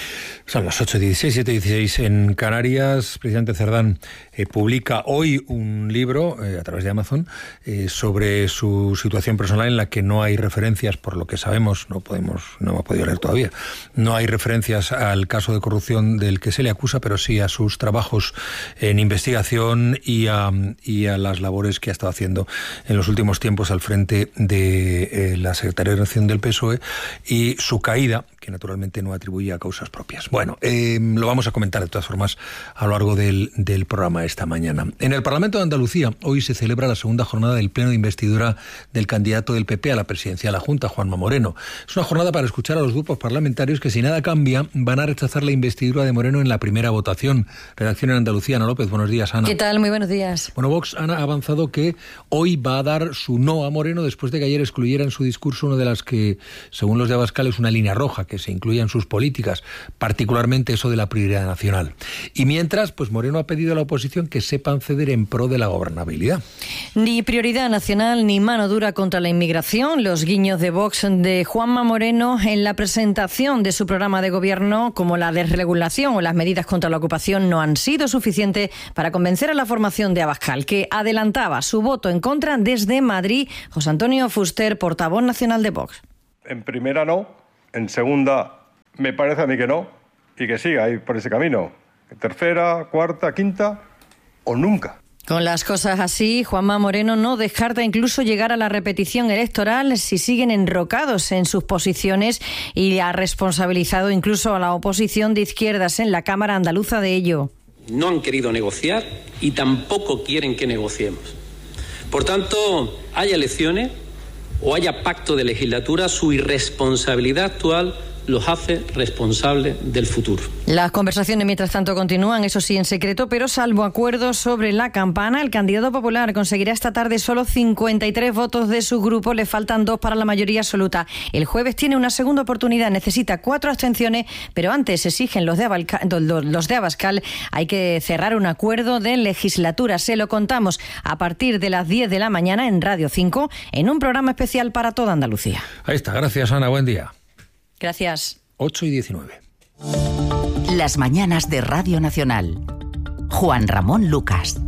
Son las ocho y dieciséis, siete y dieciséis en Canarias. Presidente Cerdán eh, publica hoy un libro eh, a través de Amazon eh, sobre su situación personal, en la que no hay referencias, por lo que sabemos, no podemos, no hemos podido leer todavía, no hay referencias al caso de corrupción del que se le acusa, pero sí a sus trabajos en investigación y a, y a las labores que ha estado haciendo en los últimos tiempos al frente de eh, la Secretaría de Nación del P S O E y su caída, que naturalmente no atribuye a causas propias. Bueno, eh, lo vamos a comentar de todas formas a lo largo del, del programa esta mañana. En el Parlamento de Andalucía hoy se celebra la segunda jornada del pleno de investidura del candidato del P P a la presidencia de la Junta, Juanma Moreno. Es una jornada para escuchar a los grupos parlamentarios que, si nada cambia, van a rechazar la investidura de Moreno en la primera votación. Redacción en Andalucía, Ana López. Buenos días, Ana. ¿Qué tal? Muy buenos días. Bueno, Vox, Ana, ha avanzado que hoy va a dar su no a Moreno después de que ayer excluyera en su discurso una de las que, según los de Abascal, es una línea roja que se incluye en sus políticas, particularmente eso de la prioridad nacional. Y mientras, pues Moreno ha pedido a la oposición que sepan ceder en pro de la gobernabilidad. Ni prioridad nacional ni mano dura contra la inmigración. Los guiños de Vox de Juanma Moreno en la presentación de su programa de gobierno, como la desregulación o las medidas contra la ocupación, no han sido suficientes para convencer a la formación de Abascal, que adelantaba su voto en contra desde Madrid. José Antonio Fuster, portavoz nacional de Vox. En primera no, en segunda me parece a mí que no, y que siga ahí por ese camino. Tercera, cuarta, quinta o nunca. Con las cosas así, Juanma Moreno no descarta incluso llegar a la repetición electoral si siguen enrocados en sus posiciones, y ha responsabilizado incluso a la oposición de izquierdas en la Cámara Andaluza de ello. No han querido negociar y tampoco quieren que negociemos. Por tanto, haya elecciones o haya pacto de legislatura, su irresponsabilidad actual los hace responsables del futuro. Las conversaciones, mientras tanto, continúan, eso sí, en secreto, pero salvo acuerdos sobre la campana, el candidato popular conseguirá esta tarde solo cincuenta y tres votos de su grupo, le faltan dos para la mayoría absoluta. El jueves tiene una segunda oportunidad, necesita cuatro abstenciones, pero antes exigen los de, Abalca, los de Abascal, hay que cerrar un acuerdo de legislatura. Se lo contamos a partir de las diez de la mañana en Radio cinco, en un programa especial para toda Andalucía. Ahí está, gracias Ana, buen día. Gracias. ocho y diecinueve. Las mañanas de Radio Nacional. Juan Ramón Lucas.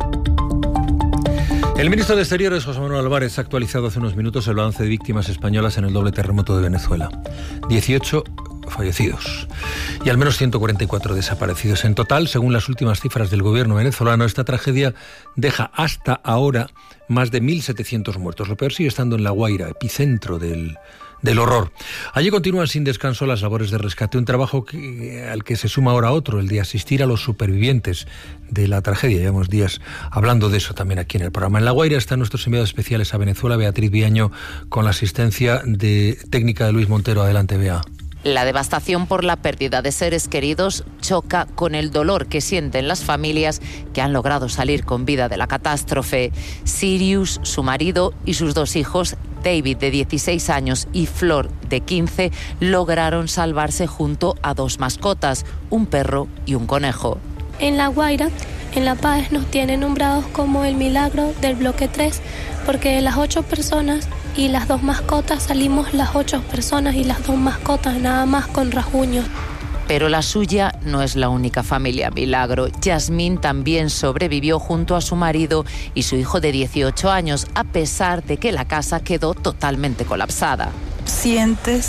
El ministro de Exteriores, José Manuel Álvarez, ha actualizado hace unos minutos el balance de víctimas españolas en el doble terremoto de Venezuela. dieciocho fallecidos y al menos ciento cuarenta y cuatro desaparecidos. En total, según las últimas cifras del gobierno venezolano, esta tragedia deja hasta ahora más de mil setecientos muertos. Lo peor sigue estando en La Guaira, epicentro del... del horror. Allí continúan sin descanso las labores de rescate, un trabajo que, al que se suma ahora otro, el de asistir a los supervivientes de la tragedia. Llevamos días hablando de eso también aquí en el programa. En La Guaira están nuestros enviados especiales a Venezuela, Beatriz Viaño, con la asistencia de técnica de Luis Montero. Adelante, Bea. La devastación por la pérdida de seres queridos choca con el dolor que sienten las familias que han logrado salir con vida de la catástrofe. Sirius, su marido y sus dos hijos, David de dieciséis años y Flor de quince, lograron salvarse junto a dos mascotas, un perro y un conejo. En La Guaira, en La Paz, nos tienen nombrados como el milagro del bloque tres, porque de las ocho personas y las dos mascotas salimos las ocho personas y las dos mascotas, nada más con rasguños. Pero la suya no es la única familia milagro. Yasmín también sobrevivió junto a su marido y su hijo de dieciocho años, a pesar de que la casa quedó totalmente colapsada. Sientes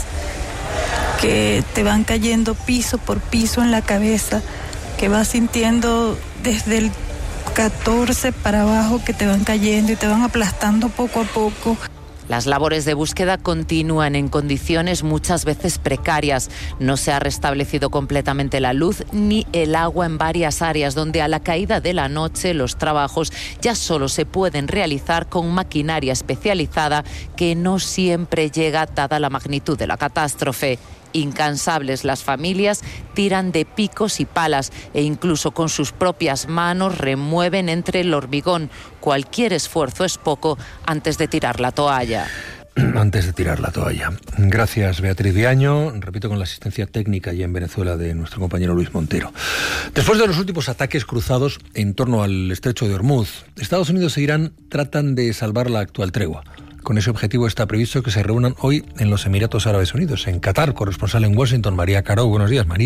que te van cayendo piso por piso en la cabeza, que vas sintiendo desde el catorce para abajo que te van cayendo y te van aplastando poco a poco. Las labores de búsqueda continúan en condiciones muchas veces precarias. No se ha restablecido completamente la luz ni el agua en varias áreas, donde a la caída de la noche los trabajos ya solo se pueden realizar con maquinaria especializada que no siempre llega dada la magnitud de la catástrofe. Incansables, las familias tiran de picos y palas e incluso con sus propias manos remueven entre el hormigón. Cualquier esfuerzo es poco antes de tirar la toalla. Antes de tirar la toalla. Gracias, Beatriz Viaño. Repito, con la asistencia técnica ya en Venezuela de nuestro compañero Luis Montero. Después de los últimos ataques cruzados en torno al estrecho de Hormuz, Estados Unidos e Irán tratan de salvar la actual tregua. Con ese objetivo está previsto que se reúnan hoy en los Emiratos Árabes Unidos, en Qatar. Corresponsal en Washington, María Caro. Buenos días, María.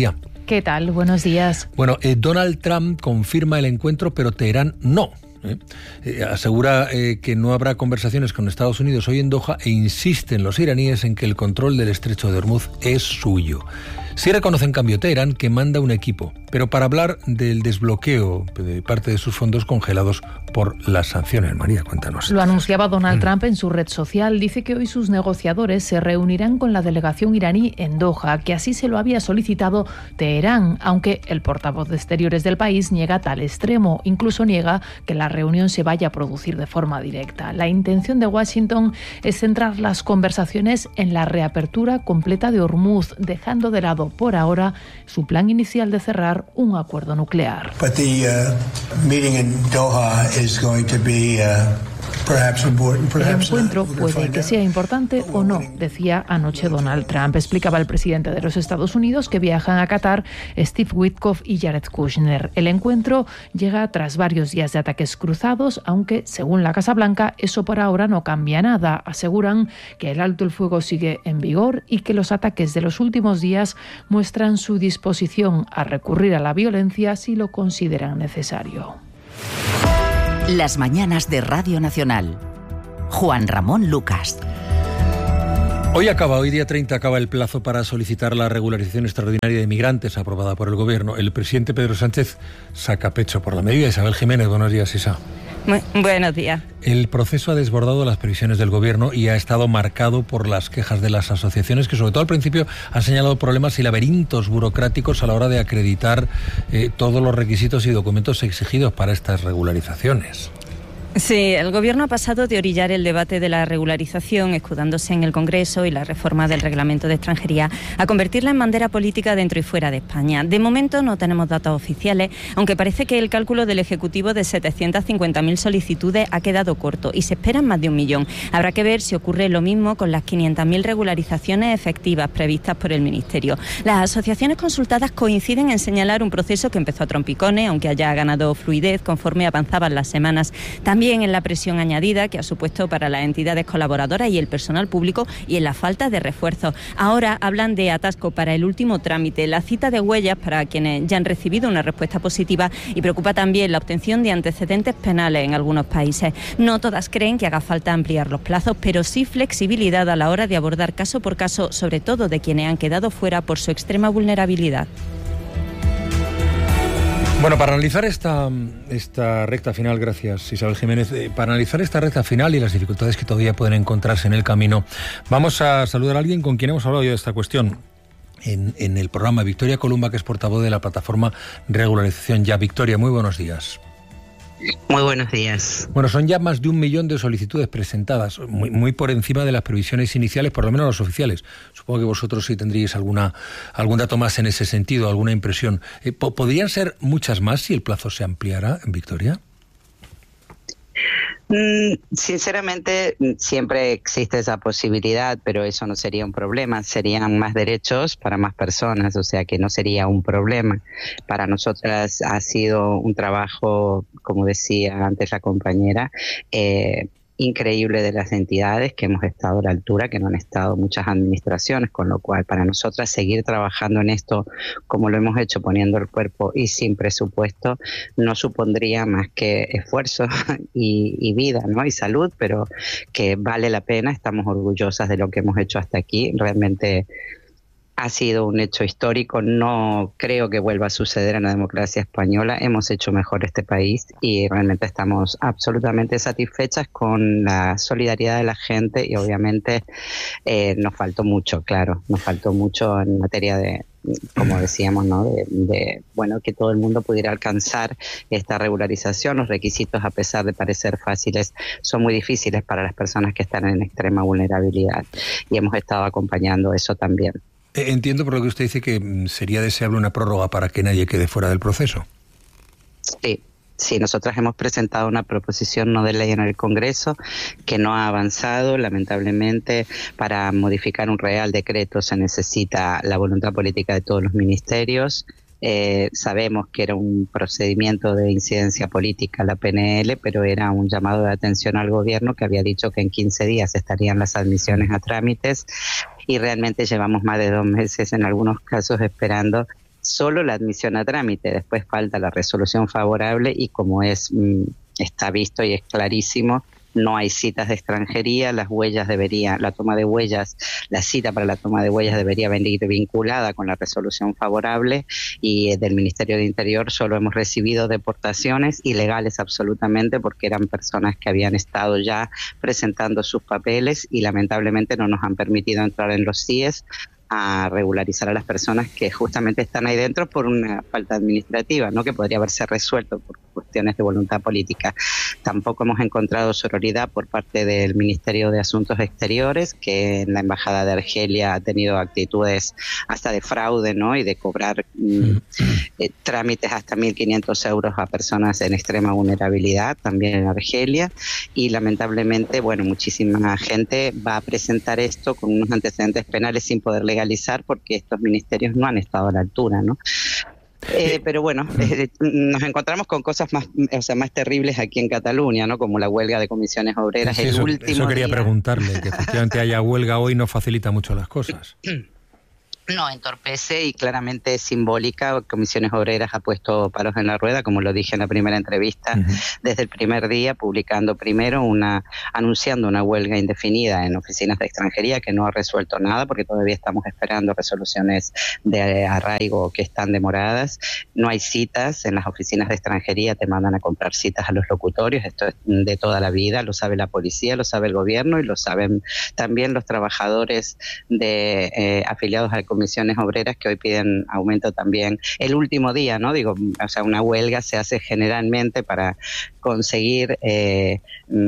¿Qué tal? Buenos días. Bueno, eh, Donald Trump confirma el encuentro, pero Teherán no. ¿eh? Eh, asegura eh, que no habrá conversaciones con Estados Unidos hoy en Doha e insisten los iraníes en que el control del estrecho de Hormuz es suyo. Sí reconoce en cambio Teherán que manda un equipo, pero para hablar del desbloqueo de parte de sus fondos congelados por las sanciones. María, cuéntanos. Lo anunciaba Donald Trump en su red social. Dice que hoy sus negociadores se reunirán con la delegación iraní en Doha, que así se lo había solicitado Teherán, aunque el portavoz de Exteriores del país niega tal extremo. Incluso niega que la reunión se vaya a producir de forma directa. La intención de Washington es centrar las conversaciones en la reapertura completa de Hormuz, dejando de lado por ahora su plan inicial de cerrar un acuerdo nuclear. But the uh, meeting in Doha is going to be uh, perhaps important, perhaps El encuentro puede que sea importante o no, decía anoche Donald Trump. Explicaba el presidente de los Estados Unidos que viajan a Qatar Steve Witkoff y Jared Kushner. El encuentro llega tras varios días de ataques cruzados, aunque según la Casa Blanca eso por ahora no cambia nada. Aseguran que el alto el fuego sigue en vigor y que los ataques de los últimos días muestran su disposición a recurrir a la violencia si lo consideran necesario. Las mañanas de Radio Nacional. Juan Ramón Lucas. Hoy acaba, hoy día treinta, acaba el plazo para solicitar la regularización extraordinaria de migrantes aprobada por el Gobierno. El presidente Pedro Sánchez saca pecho por la medida. Isabel Jiménez, buenos días, Isa. Muy, buenos días. El proceso ha desbordado las previsiones del Gobierno y ha estado marcado por las quejas de las asociaciones que, sobre todo al principio, han señalado problemas y laberintos burocráticos a la hora de acreditar eh, todos los requisitos y documentos exigidos para estas regularizaciones. Sí, el Gobierno ha pasado de orillar el debate de la regularización, escudándose en el Congreso y la reforma del Reglamento de Extranjería, a convertirla en bandera política dentro y fuera de España. De momento no tenemos datos oficiales, aunque parece que el cálculo del Ejecutivo de setecientas cincuenta mil solicitudes ha quedado corto y se esperan más de un millón. Habrá que ver si ocurre lo mismo con las quinientas mil regularizaciones efectivas previstas por el Ministerio. Las asociaciones consultadas coinciden en señalar un proceso que empezó a trompicones, aunque haya ganado fluidez conforme avanzaban las semanas. También También en la presión añadida que ha supuesto para las entidades colaboradoras y el personal público y en la falta de refuerzos. Ahora hablan de atasco para el último trámite, la cita de huellas para quienes ya han recibido una respuesta positiva, y preocupa también la obtención de antecedentes penales en algunos países. No todas creen que haga falta ampliar los plazos, pero sí flexibilidad a la hora de abordar caso por caso, sobre todo de quienes han quedado fuera por su extrema vulnerabilidad. Bueno, para analizar esta, esta recta final, gracias Isabel Jiménez, eh, para analizar esta recta final y las dificultades que todavía pueden encontrarse en el camino, vamos a saludar a alguien con quien hemos hablado ya de esta cuestión en, en el programa, Victoria Columba, que es portavoz de la plataforma Regularización Ya. Victoria, muy buenos días. Muy buenos días. Bueno, son ya más de un millón de solicitudes presentadas, muy, muy por encima de las previsiones iniciales, por lo menos los oficiales. Supongo que vosotros sí tendríais alguna, algún dato más en ese sentido, alguna impresión. Eh, ¿Podrían ser muchas más si el plazo se ampliara, Victoria? Mm, sinceramente, siempre existe esa posibilidad, pero eso no sería un problema. Serían más derechos para más personas, o sea que no sería un problema. Para nosotras ha sido un trabajo, como decía antes la compañera, eh, increíble de las entidades que hemos estado a la altura, que no han estado muchas administraciones, con lo cual para nosotras seguir trabajando en esto como lo hemos hecho, poniendo el cuerpo y sin presupuesto, no supondría más que esfuerzo y, y vida, ¿no? Y salud, pero que vale la pena. Estamos orgullosas de lo que hemos hecho hasta aquí. Realmente ha sido un hecho histórico, no creo que vuelva a suceder en la democracia española. Hemos hecho mejor este país y realmente estamos absolutamente satisfechas con la solidaridad de la gente, y obviamente eh, nos faltó mucho, claro, nos faltó mucho en materia de, como decíamos, ¿no? De, de bueno, que todo el mundo pudiera alcanzar esta regularización. Los requisitos, a pesar de parecer fáciles, son muy difíciles para las personas que están en extrema vulnerabilidad, y hemos estado acompañando eso también. Entiendo por lo que usted dice que sería deseable una prórroga para que nadie quede fuera del proceso. Sí, sí, nosotras hemos presentado una proposición no de ley en el Congreso que no ha avanzado. Lamentablemente, para modificar un real decreto se necesita la voluntad política de todos los ministerios. Eh, sabemos que era un procedimiento de incidencia política la P N L, pero era un llamado de atención al gobierno, que había dicho que en quince días estarían las admisiones a trámites, y realmente llevamos más de dos meses en algunos casos esperando solo la admisión a trámite. Después falta la resolución favorable y como es está visto y es clarísimo, no hay citas de extranjería, las huellas deberían, la toma de huellas, la cita para la toma de huellas debería venir vinculada con la resolución favorable, y del Ministerio de Interior solo hemos recibido deportaciones ilegales absolutamente, porque eran personas que habían estado ya presentando sus papeles y lamentablemente no nos han permitido entrar en los C I E S a regularizar a las personas que justamente están ahí dentro por una falta administrativa, ¿no?, que podría haberse resuelto por cuestiones de voluntad política. Tampoco hemos encontrado sororidad por parte del Ministerio de Asuntos Exteriores, que en la Embajada de Argelia ha tenido actitudes hasta de fraude, ¿no?, y de cobrar mm, eh, trámites hasta mil quinientos euros a personas en extrema vulnerabilidad, también en Argelia, y lamentablemente, bueno, muchísima gente va a presentar esto con unos antecedentes penales sin poder legalizar porque estos ministerios no han estado a la altura, ¿no? Eh, pero bueno, eh, nos encontramos con cosas más, o sea, más terribles aquí en Cataluña, ¿no?, como la huelga de comisiones obreras. Sí, el eso, último eso quería día... preguntarle, que efectivamente haya huelga hoy no facilita mucho las cosas. No, entorpece y claramente es simbólica. Comisiones Obreras ha puesto palos en la rueda, como lo dije en la primera entrevista, uh-huh. desde el primer día, publicando primero una, anunciando una huelga indefinida en oficinas de extranjería que no ha resuelto nada, porque todavía estamos esperando resoluciones de arraigo que están demoradas. No hay citas en las oficinas de extranjería, te mandan a comprar citas a los locutorios, esto es de toda la vida, lo sabe la policía, lo sabe el gobierno y lo saben también los trabajadores de eh, afiliados al Comisiones Obreras, que hoy piden aumento también el último día, ¿no? Digo, o sea, una huelga se hace generalmente para conseguir eh,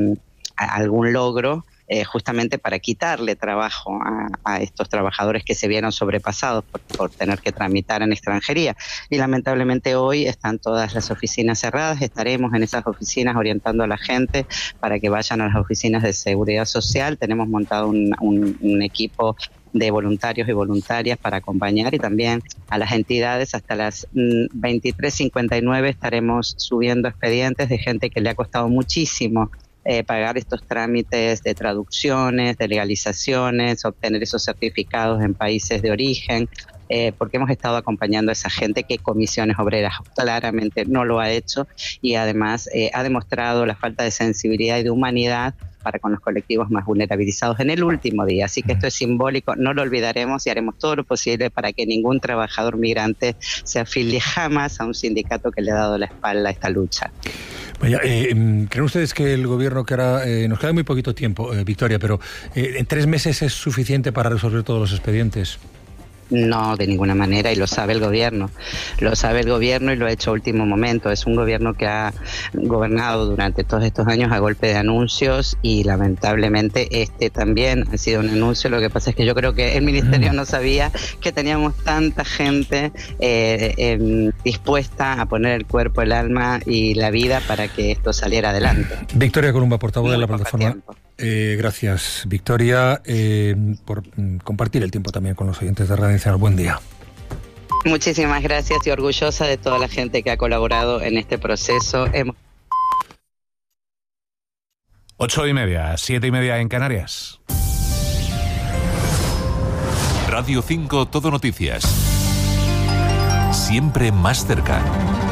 algún logro, eh, justamente para quitarle trabajo a, a estos trabajadores que se vieron sobrepasados por, por tener que tramitar en extranjería. Y lamentablemente hoy están todas las oficinas cerradas, estaremos en esas oficinas orientando a la gente para que vayan a las oficinas de seguridad social. Tenemos montado un, un, un equipo de voluntarios y voluntarias para acompañar, y también a las entidades. Hasta las veintitrés cincuenta y nueve estaremos subiendo expedientes de gente que le ha costado muchísimo eh, pagar estos trámites de traducciones, de legalizaciones, obtener esos certificados en países de origen, eh, porque hemos estado acompañando a esa gente que Comisiones Obreras claramente no lo ha hecho, y además eh, ha demostrado la falta de sensibilidad y de humanidad para con los colectivos más vulnerabilizados en el último día. Así que esto es simbólico, no lo olvidaremos y haremos todo lo posible para que ningún trabajador migrante se afilie jamás a un sindicato que le ha dado la espalda a esta lucha. Vaya, eh, ¿creen ustedes que el gobierno, que ahora eh, nos queda muy poquito tiempo, eh, Victoria, pero eh, en tres meses es suficiente para resolver todos los expedientes? No, de ninguna manera, y lo sabe el gobierno. Lo sabe el gobierno y lo ha hecho a último momento. Es un gobierno que ha gobernado durante todos estos años a golpe de anuncios, y lamentablemente este también ha sido un anuncio. Lo que pasa es que yo creo que el ministerio no sabía que teníamos tanta gente eh, eh, dispuesta a poner el cuerpo, el alma y la vida para que esto saliera adelante. Victoria Columba, portavoz de la plataforma. Eh, gracias, Victoria, eh, por mm, compartir el tiempo también con los oyentes de Radio Nacional. Buen día. Muchísimas gracias, y orgullosa de toda la gente que ha colaborado en este proceso. Hemos... Ocho y media, siete y media en Canarias. Radio cinco, Todo Noticias. Siempre más cerca.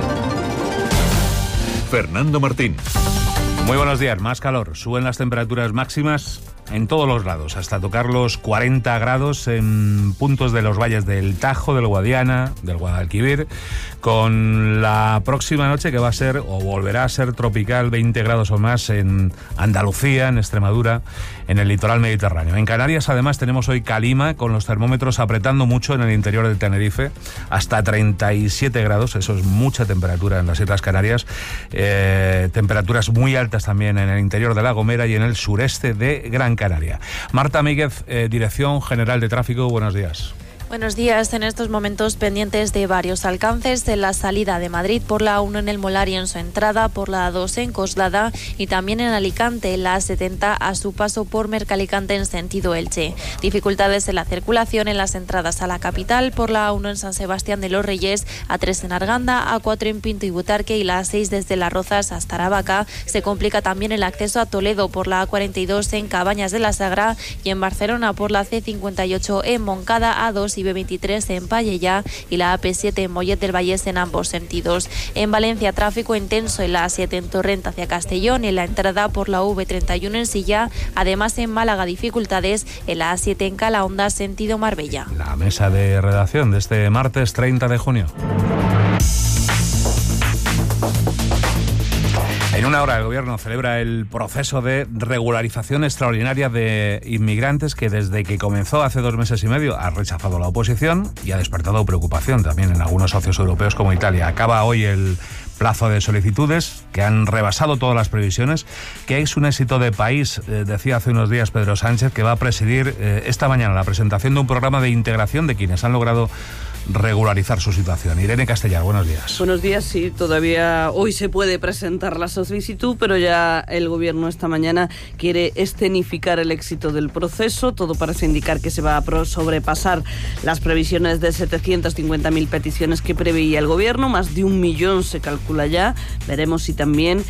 Fernando Martín. Muy buenos días. Más calor. Suben las temperaturas máximas en todos los lados, hasta tocar los cuarenta grados en puntos de los valles del Tajo, del Guadiana, del Guadalquivir, con la próxima noche que va a ser, o volverá a ser tropical, veinte grados o más en Andalucía, en Extremadura, en el litoral mediterráneo. En Canarias, además, tenemos hoy calima, con los termómetros apretando mucho en el interior de Tenerife, hasta treinta y siete grados, eso es mucha temperatura en las Islas Canarias, eh, temperaturas muy altas también en el interior de La Gomera y en el sureste de Gran Canaria. Marta Míguez, eh, Dirección General de Tráfico, buenos días. Buenos días. En estos momentos pendientes de varios alcances en la salida de Madrid por la uno en el Molar y en su entrada por la dos en Coslada, y también en Alicante la setenta a su paso por Mercalicante en sentido Elche. Dificultades en la circulación en las entradas a la capital por la uno en San Sebastián de los Reyes, a tres en Arganda, a cuatro en Pinto y Butarque y la seis desde Las Rozas hasta Aravaca. Se complica también el acceso a Toledo por la A cuarenta y dos en Cabañas de la Sagra, y en Barcelona por la C cincuenta y ocho en Moncada, A dos y B veintitrés en Pallejà y la A P siete en Mollet del Vallès en ambos sentidos. En Valencia, tráfico intenso en la A siete en Torrent hacia Castellón y en la entrada por la V treinta y uno en Silla. Además, en Málaga, dificultades en la A siete en Calahonda sentido Marbella. La mesa de redacción de este martes treinta de junio. En una hora el Gobierno celebra el proceso de regularización extraordinaria de inmigrantes que desde que comenzó hace dos meses y medio ha rechazado la oposición y ha despertado preocupación también en algunos socios europeos como Italia. Acaba hoy el plazo de solicitudes que han rebasado todas las previsiones, que es un éxito de país, eh, decía hace unos días Pedro Sánchez, que va a presidir eh, esta mañana la presentación de un programa de integración de quienes han logrado regularizar su situación. Irene Castellar, buenos días. Buenos días, sí, todavía hoy se puede presentar la solicitud, pero ya el Gobierno esta mañana quiere escenificar el éxito del proceso. Todo parece indicar que se va a sobrepasar las previsiones de setecientas cincuenta mil peticiones que preveía el Gobierno, más de un millón se calcula ya. Veremos si también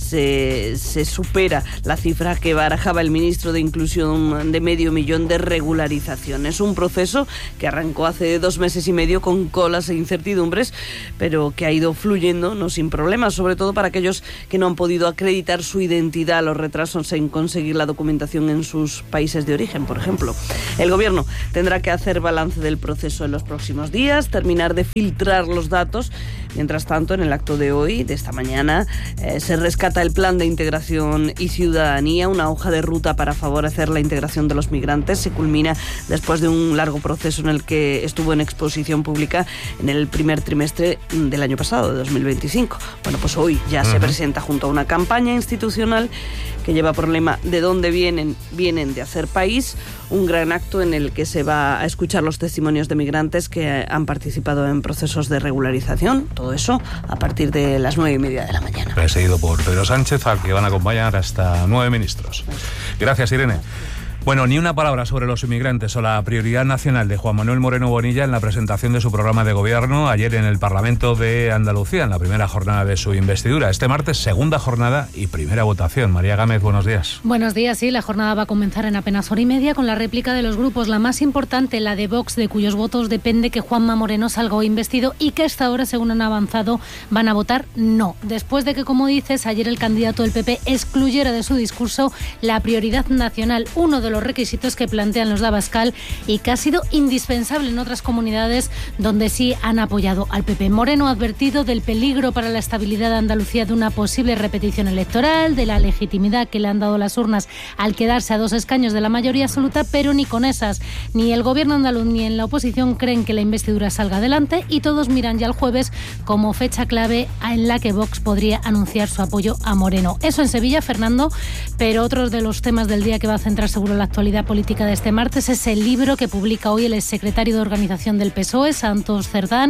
se, se supera la cifra que barajaba el ministro de Inclusión de medio millón de regularizaciones. Un proceso que arrancó hace dos meses y medio con colas e incertidumbres, pero que ha ido fluyendo, no sin problemas, sobre todo para aquellos que no han podido acreditar su identidad, los retrasos en conseguir la documentación en sus países de origen, por ejemplo. El Gobierno tendrá que hacer balance del proceso en los próximos días, terminar de filtrar los datos. Mientras tanto, en el acto de hoy, de esta mañana, eh, se rescata el Plan de Integración y Ciudadanía, una hoja de ruta para favorecer la integración de los migrantes. Se culmina después de un largo proceso en el que estuvo en exposición pública en el primer trimestre del año pasado, de dos mil veinticinco. Bueno, pues hoy ya uh-huh. se presenta junto a una campaña institucional que lleva por lema ¿de dónde vienen? Vienen de hacer país, un gran acto en el que se va a escuchar los testimonios de migrantes que han participado en procesos de regularización. Todo eso a partir de las nueve y media de la mañana. Presidido por Pedro Sánchez, al que van a acompañar hasta nueve ministros. Gracias, Irene. Bueno, ni una palabra sobre los inmigrantes o la prioridad nacional de Juan Manuel Moreno Bonilla en la presentación de su programa de gobierno ayer en el Parlamento de Andalucía, en la primera jornada de su investidura. Este martes, segunda jornada y primera votación. María Gámez, buenos días. Buenos días, sí. La jornada va a comenzar en apenas hora y media con la réplica de los grupos. La más importante, la de Vox, de cuyos votos depende que Juanma Moreno salga hoy investido y que hasta ahora, según han avanzado, van a votar no. Después de que, como dices, ayer el candidato del P P excluyera de su discurso la prioridad nacional, uno de los los requisitos que plantean los de Abascal y que ha sido indispensable en otras comunidades donde sí han apoyado al P P. Moreno ha advertido del peligro para la estabilidad de Andalucía de una posible repetición electoral, de la legitimidad que le han dado las urnas al quedarse a dos escaños de la mayoría absoluta, pero ni con esas, ni el gobierno andaluz ni en la oposición creen que la investidura salga adelante y todos miran ya el jueves como fecha clave en la que Vox podría anunciar su apoyo a Moreno. Eso en Sevilla, Fernando, pero otro de los temas del día que va a centrar seguro la actualidad política de este martes es el libro que publica hoy el exsecretario de Organización del P S O E, Santos Cerdán.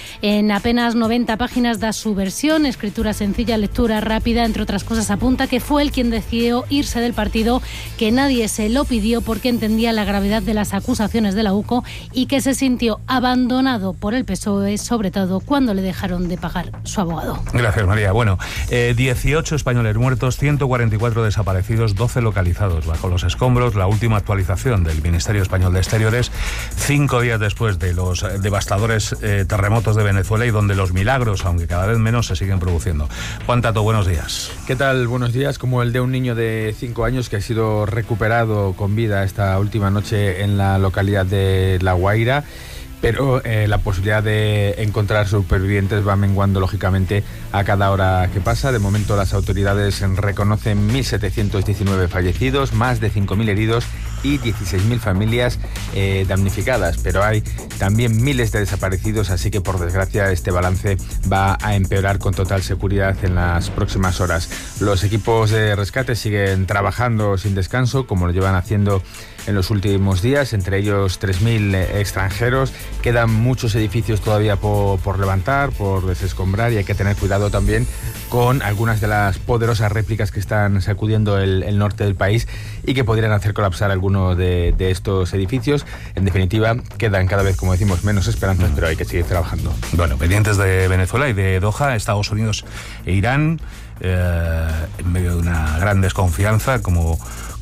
En apenas noventa páginas da su versión, escritura sencilla, lectura rápida, entre otras cosas apunta que fue él quien decidió irse del partido, que nadie se lo pidió porque entendía la gravedad de las acusaciones de la U C O y que se sintió abandonado por el P S O E, sobre todo cuando le dejaron de pagar su abogado. Gracias, María. Bueno, eh, dieciocho españoles muertos, ciento cuarenta y cuatro desaparecidos, doce localizados bajo los escombros. La última actualización del Ministerio Español de Exteriores, cinco días después de los devastadores eh, terremotos de Venezuela y donde los milagros, aunque cada vez menos, se siguen produciendo. Juan Tato, buenos días. ¿Qué tal? Buenos días. Como el de un niño de cinco años que ha sido recuperado con vida esta última noche en la localidad de La Guaira, pero eh, la posibilidad de encontrar supervivientes va menguando lógicamente a cada hora que pasa. De momento las autoridades reconocen mil setecientos diecinueve fallecidos, más de cinco mil heridos y dieciséis mil familias eh, damnificadas, pero hay también miles de desaparecidos, así que por desgracia este balance va a empeorar con total seguridad en las próximas horas. Los equipos de rescate siguen trabajando sin descanso, como lo llevan haciendo en los últimos días, entre ellos tres mil extranjeros. Quedan muchos edificios todavía por, por levantar, por desescombrar, y hay que tener cuidado también con algunas de las poderosas réplicas que están sacudiendo el, el norte del país y que podrían hacer colapsar algunos de, de estos edificios. En definitiva, quedan cada vez, como decimos, menos esperanzas, pero hay que seguir trabajando. Bueno, pendientes de Venezuela y de Doha, Estados Unidos e Irán, eh, en medio de una gran desconfianza, como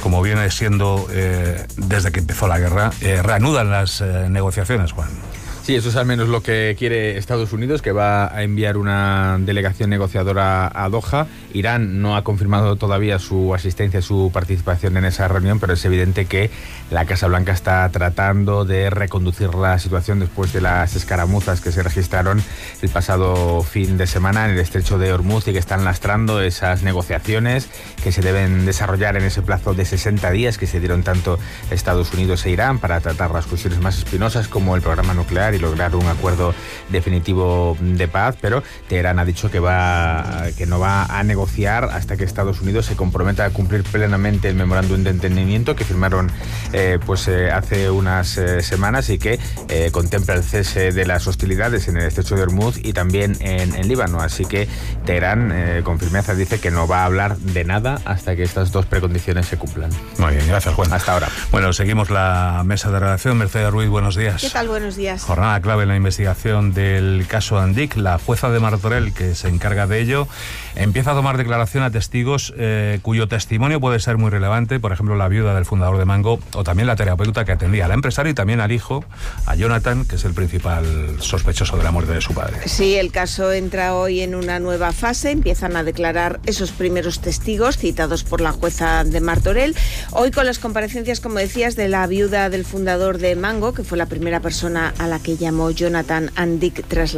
como viene siendo eh, desde que empezó la guerra, eh, reanudan las eh, negociaciones, Juan. Sí, eso es al menos lo que quiere Estados Unidos, que va a enviar una delegación negociadora a Doha. Irán no ha confirmado todavía su asistencia, su participación en esa reunión, pero es evidente que la Casa Blanca está tratando de reconducir la situación después de las escaramuzas que se registraron el pasado fin de semana en el estrecho de Hormuz y que están lastrando esas negociaciones que se deben desarrollar en ese plazo de sesenta días que se dieron tanto Estados Unidos e Irán para tratar las cuestiones más espinosas como el programa nuclear y lograr un acuerdo definitivo de paz, pero Teherán ha dicho que va que no va a negociar hasta que Estados Unidos se comprometa a cumplir plenamente el memorándum de entendimiento que firmaron eh, pues eh, hace unas eh, semanas y que eh, contempla el cese de las hostilidades en el estrecho de Hormuz y también en, en Líbano. Así que Teherán eh, con firmeza dice que no va a hablar de nada hasta que estas dos precondiciones se cumplan. Muy bien, gracias, Juan. Hasta ahora. Bueno, seguimos la mesa de redacción. Mercedes Ruiz, buenos días. ¿Qué tal? Buenos días. Jornada clave en la investigación del caso Andic. La jueza de Martorell, que se encarga de ello, empieza a tomar declaración a testigos eh, cuyo testimonio puede ser muy relevante, por ejemplo, la viuda del fundador de Mango o también la terapeuta que atendía al empresario y también al hijo, a Jonathan, que es el principal sospechoso de la muerte de su padre. Sí, el caso entra hoy en una nueva fase. Empiezan a declarar esos primeros testigos citados por la jueza de Martorell. Hoy con las comparecencias, como decías, de la viuda del fundador de Mango, que fue la primera persona a la que llamó Jonathan Andic tras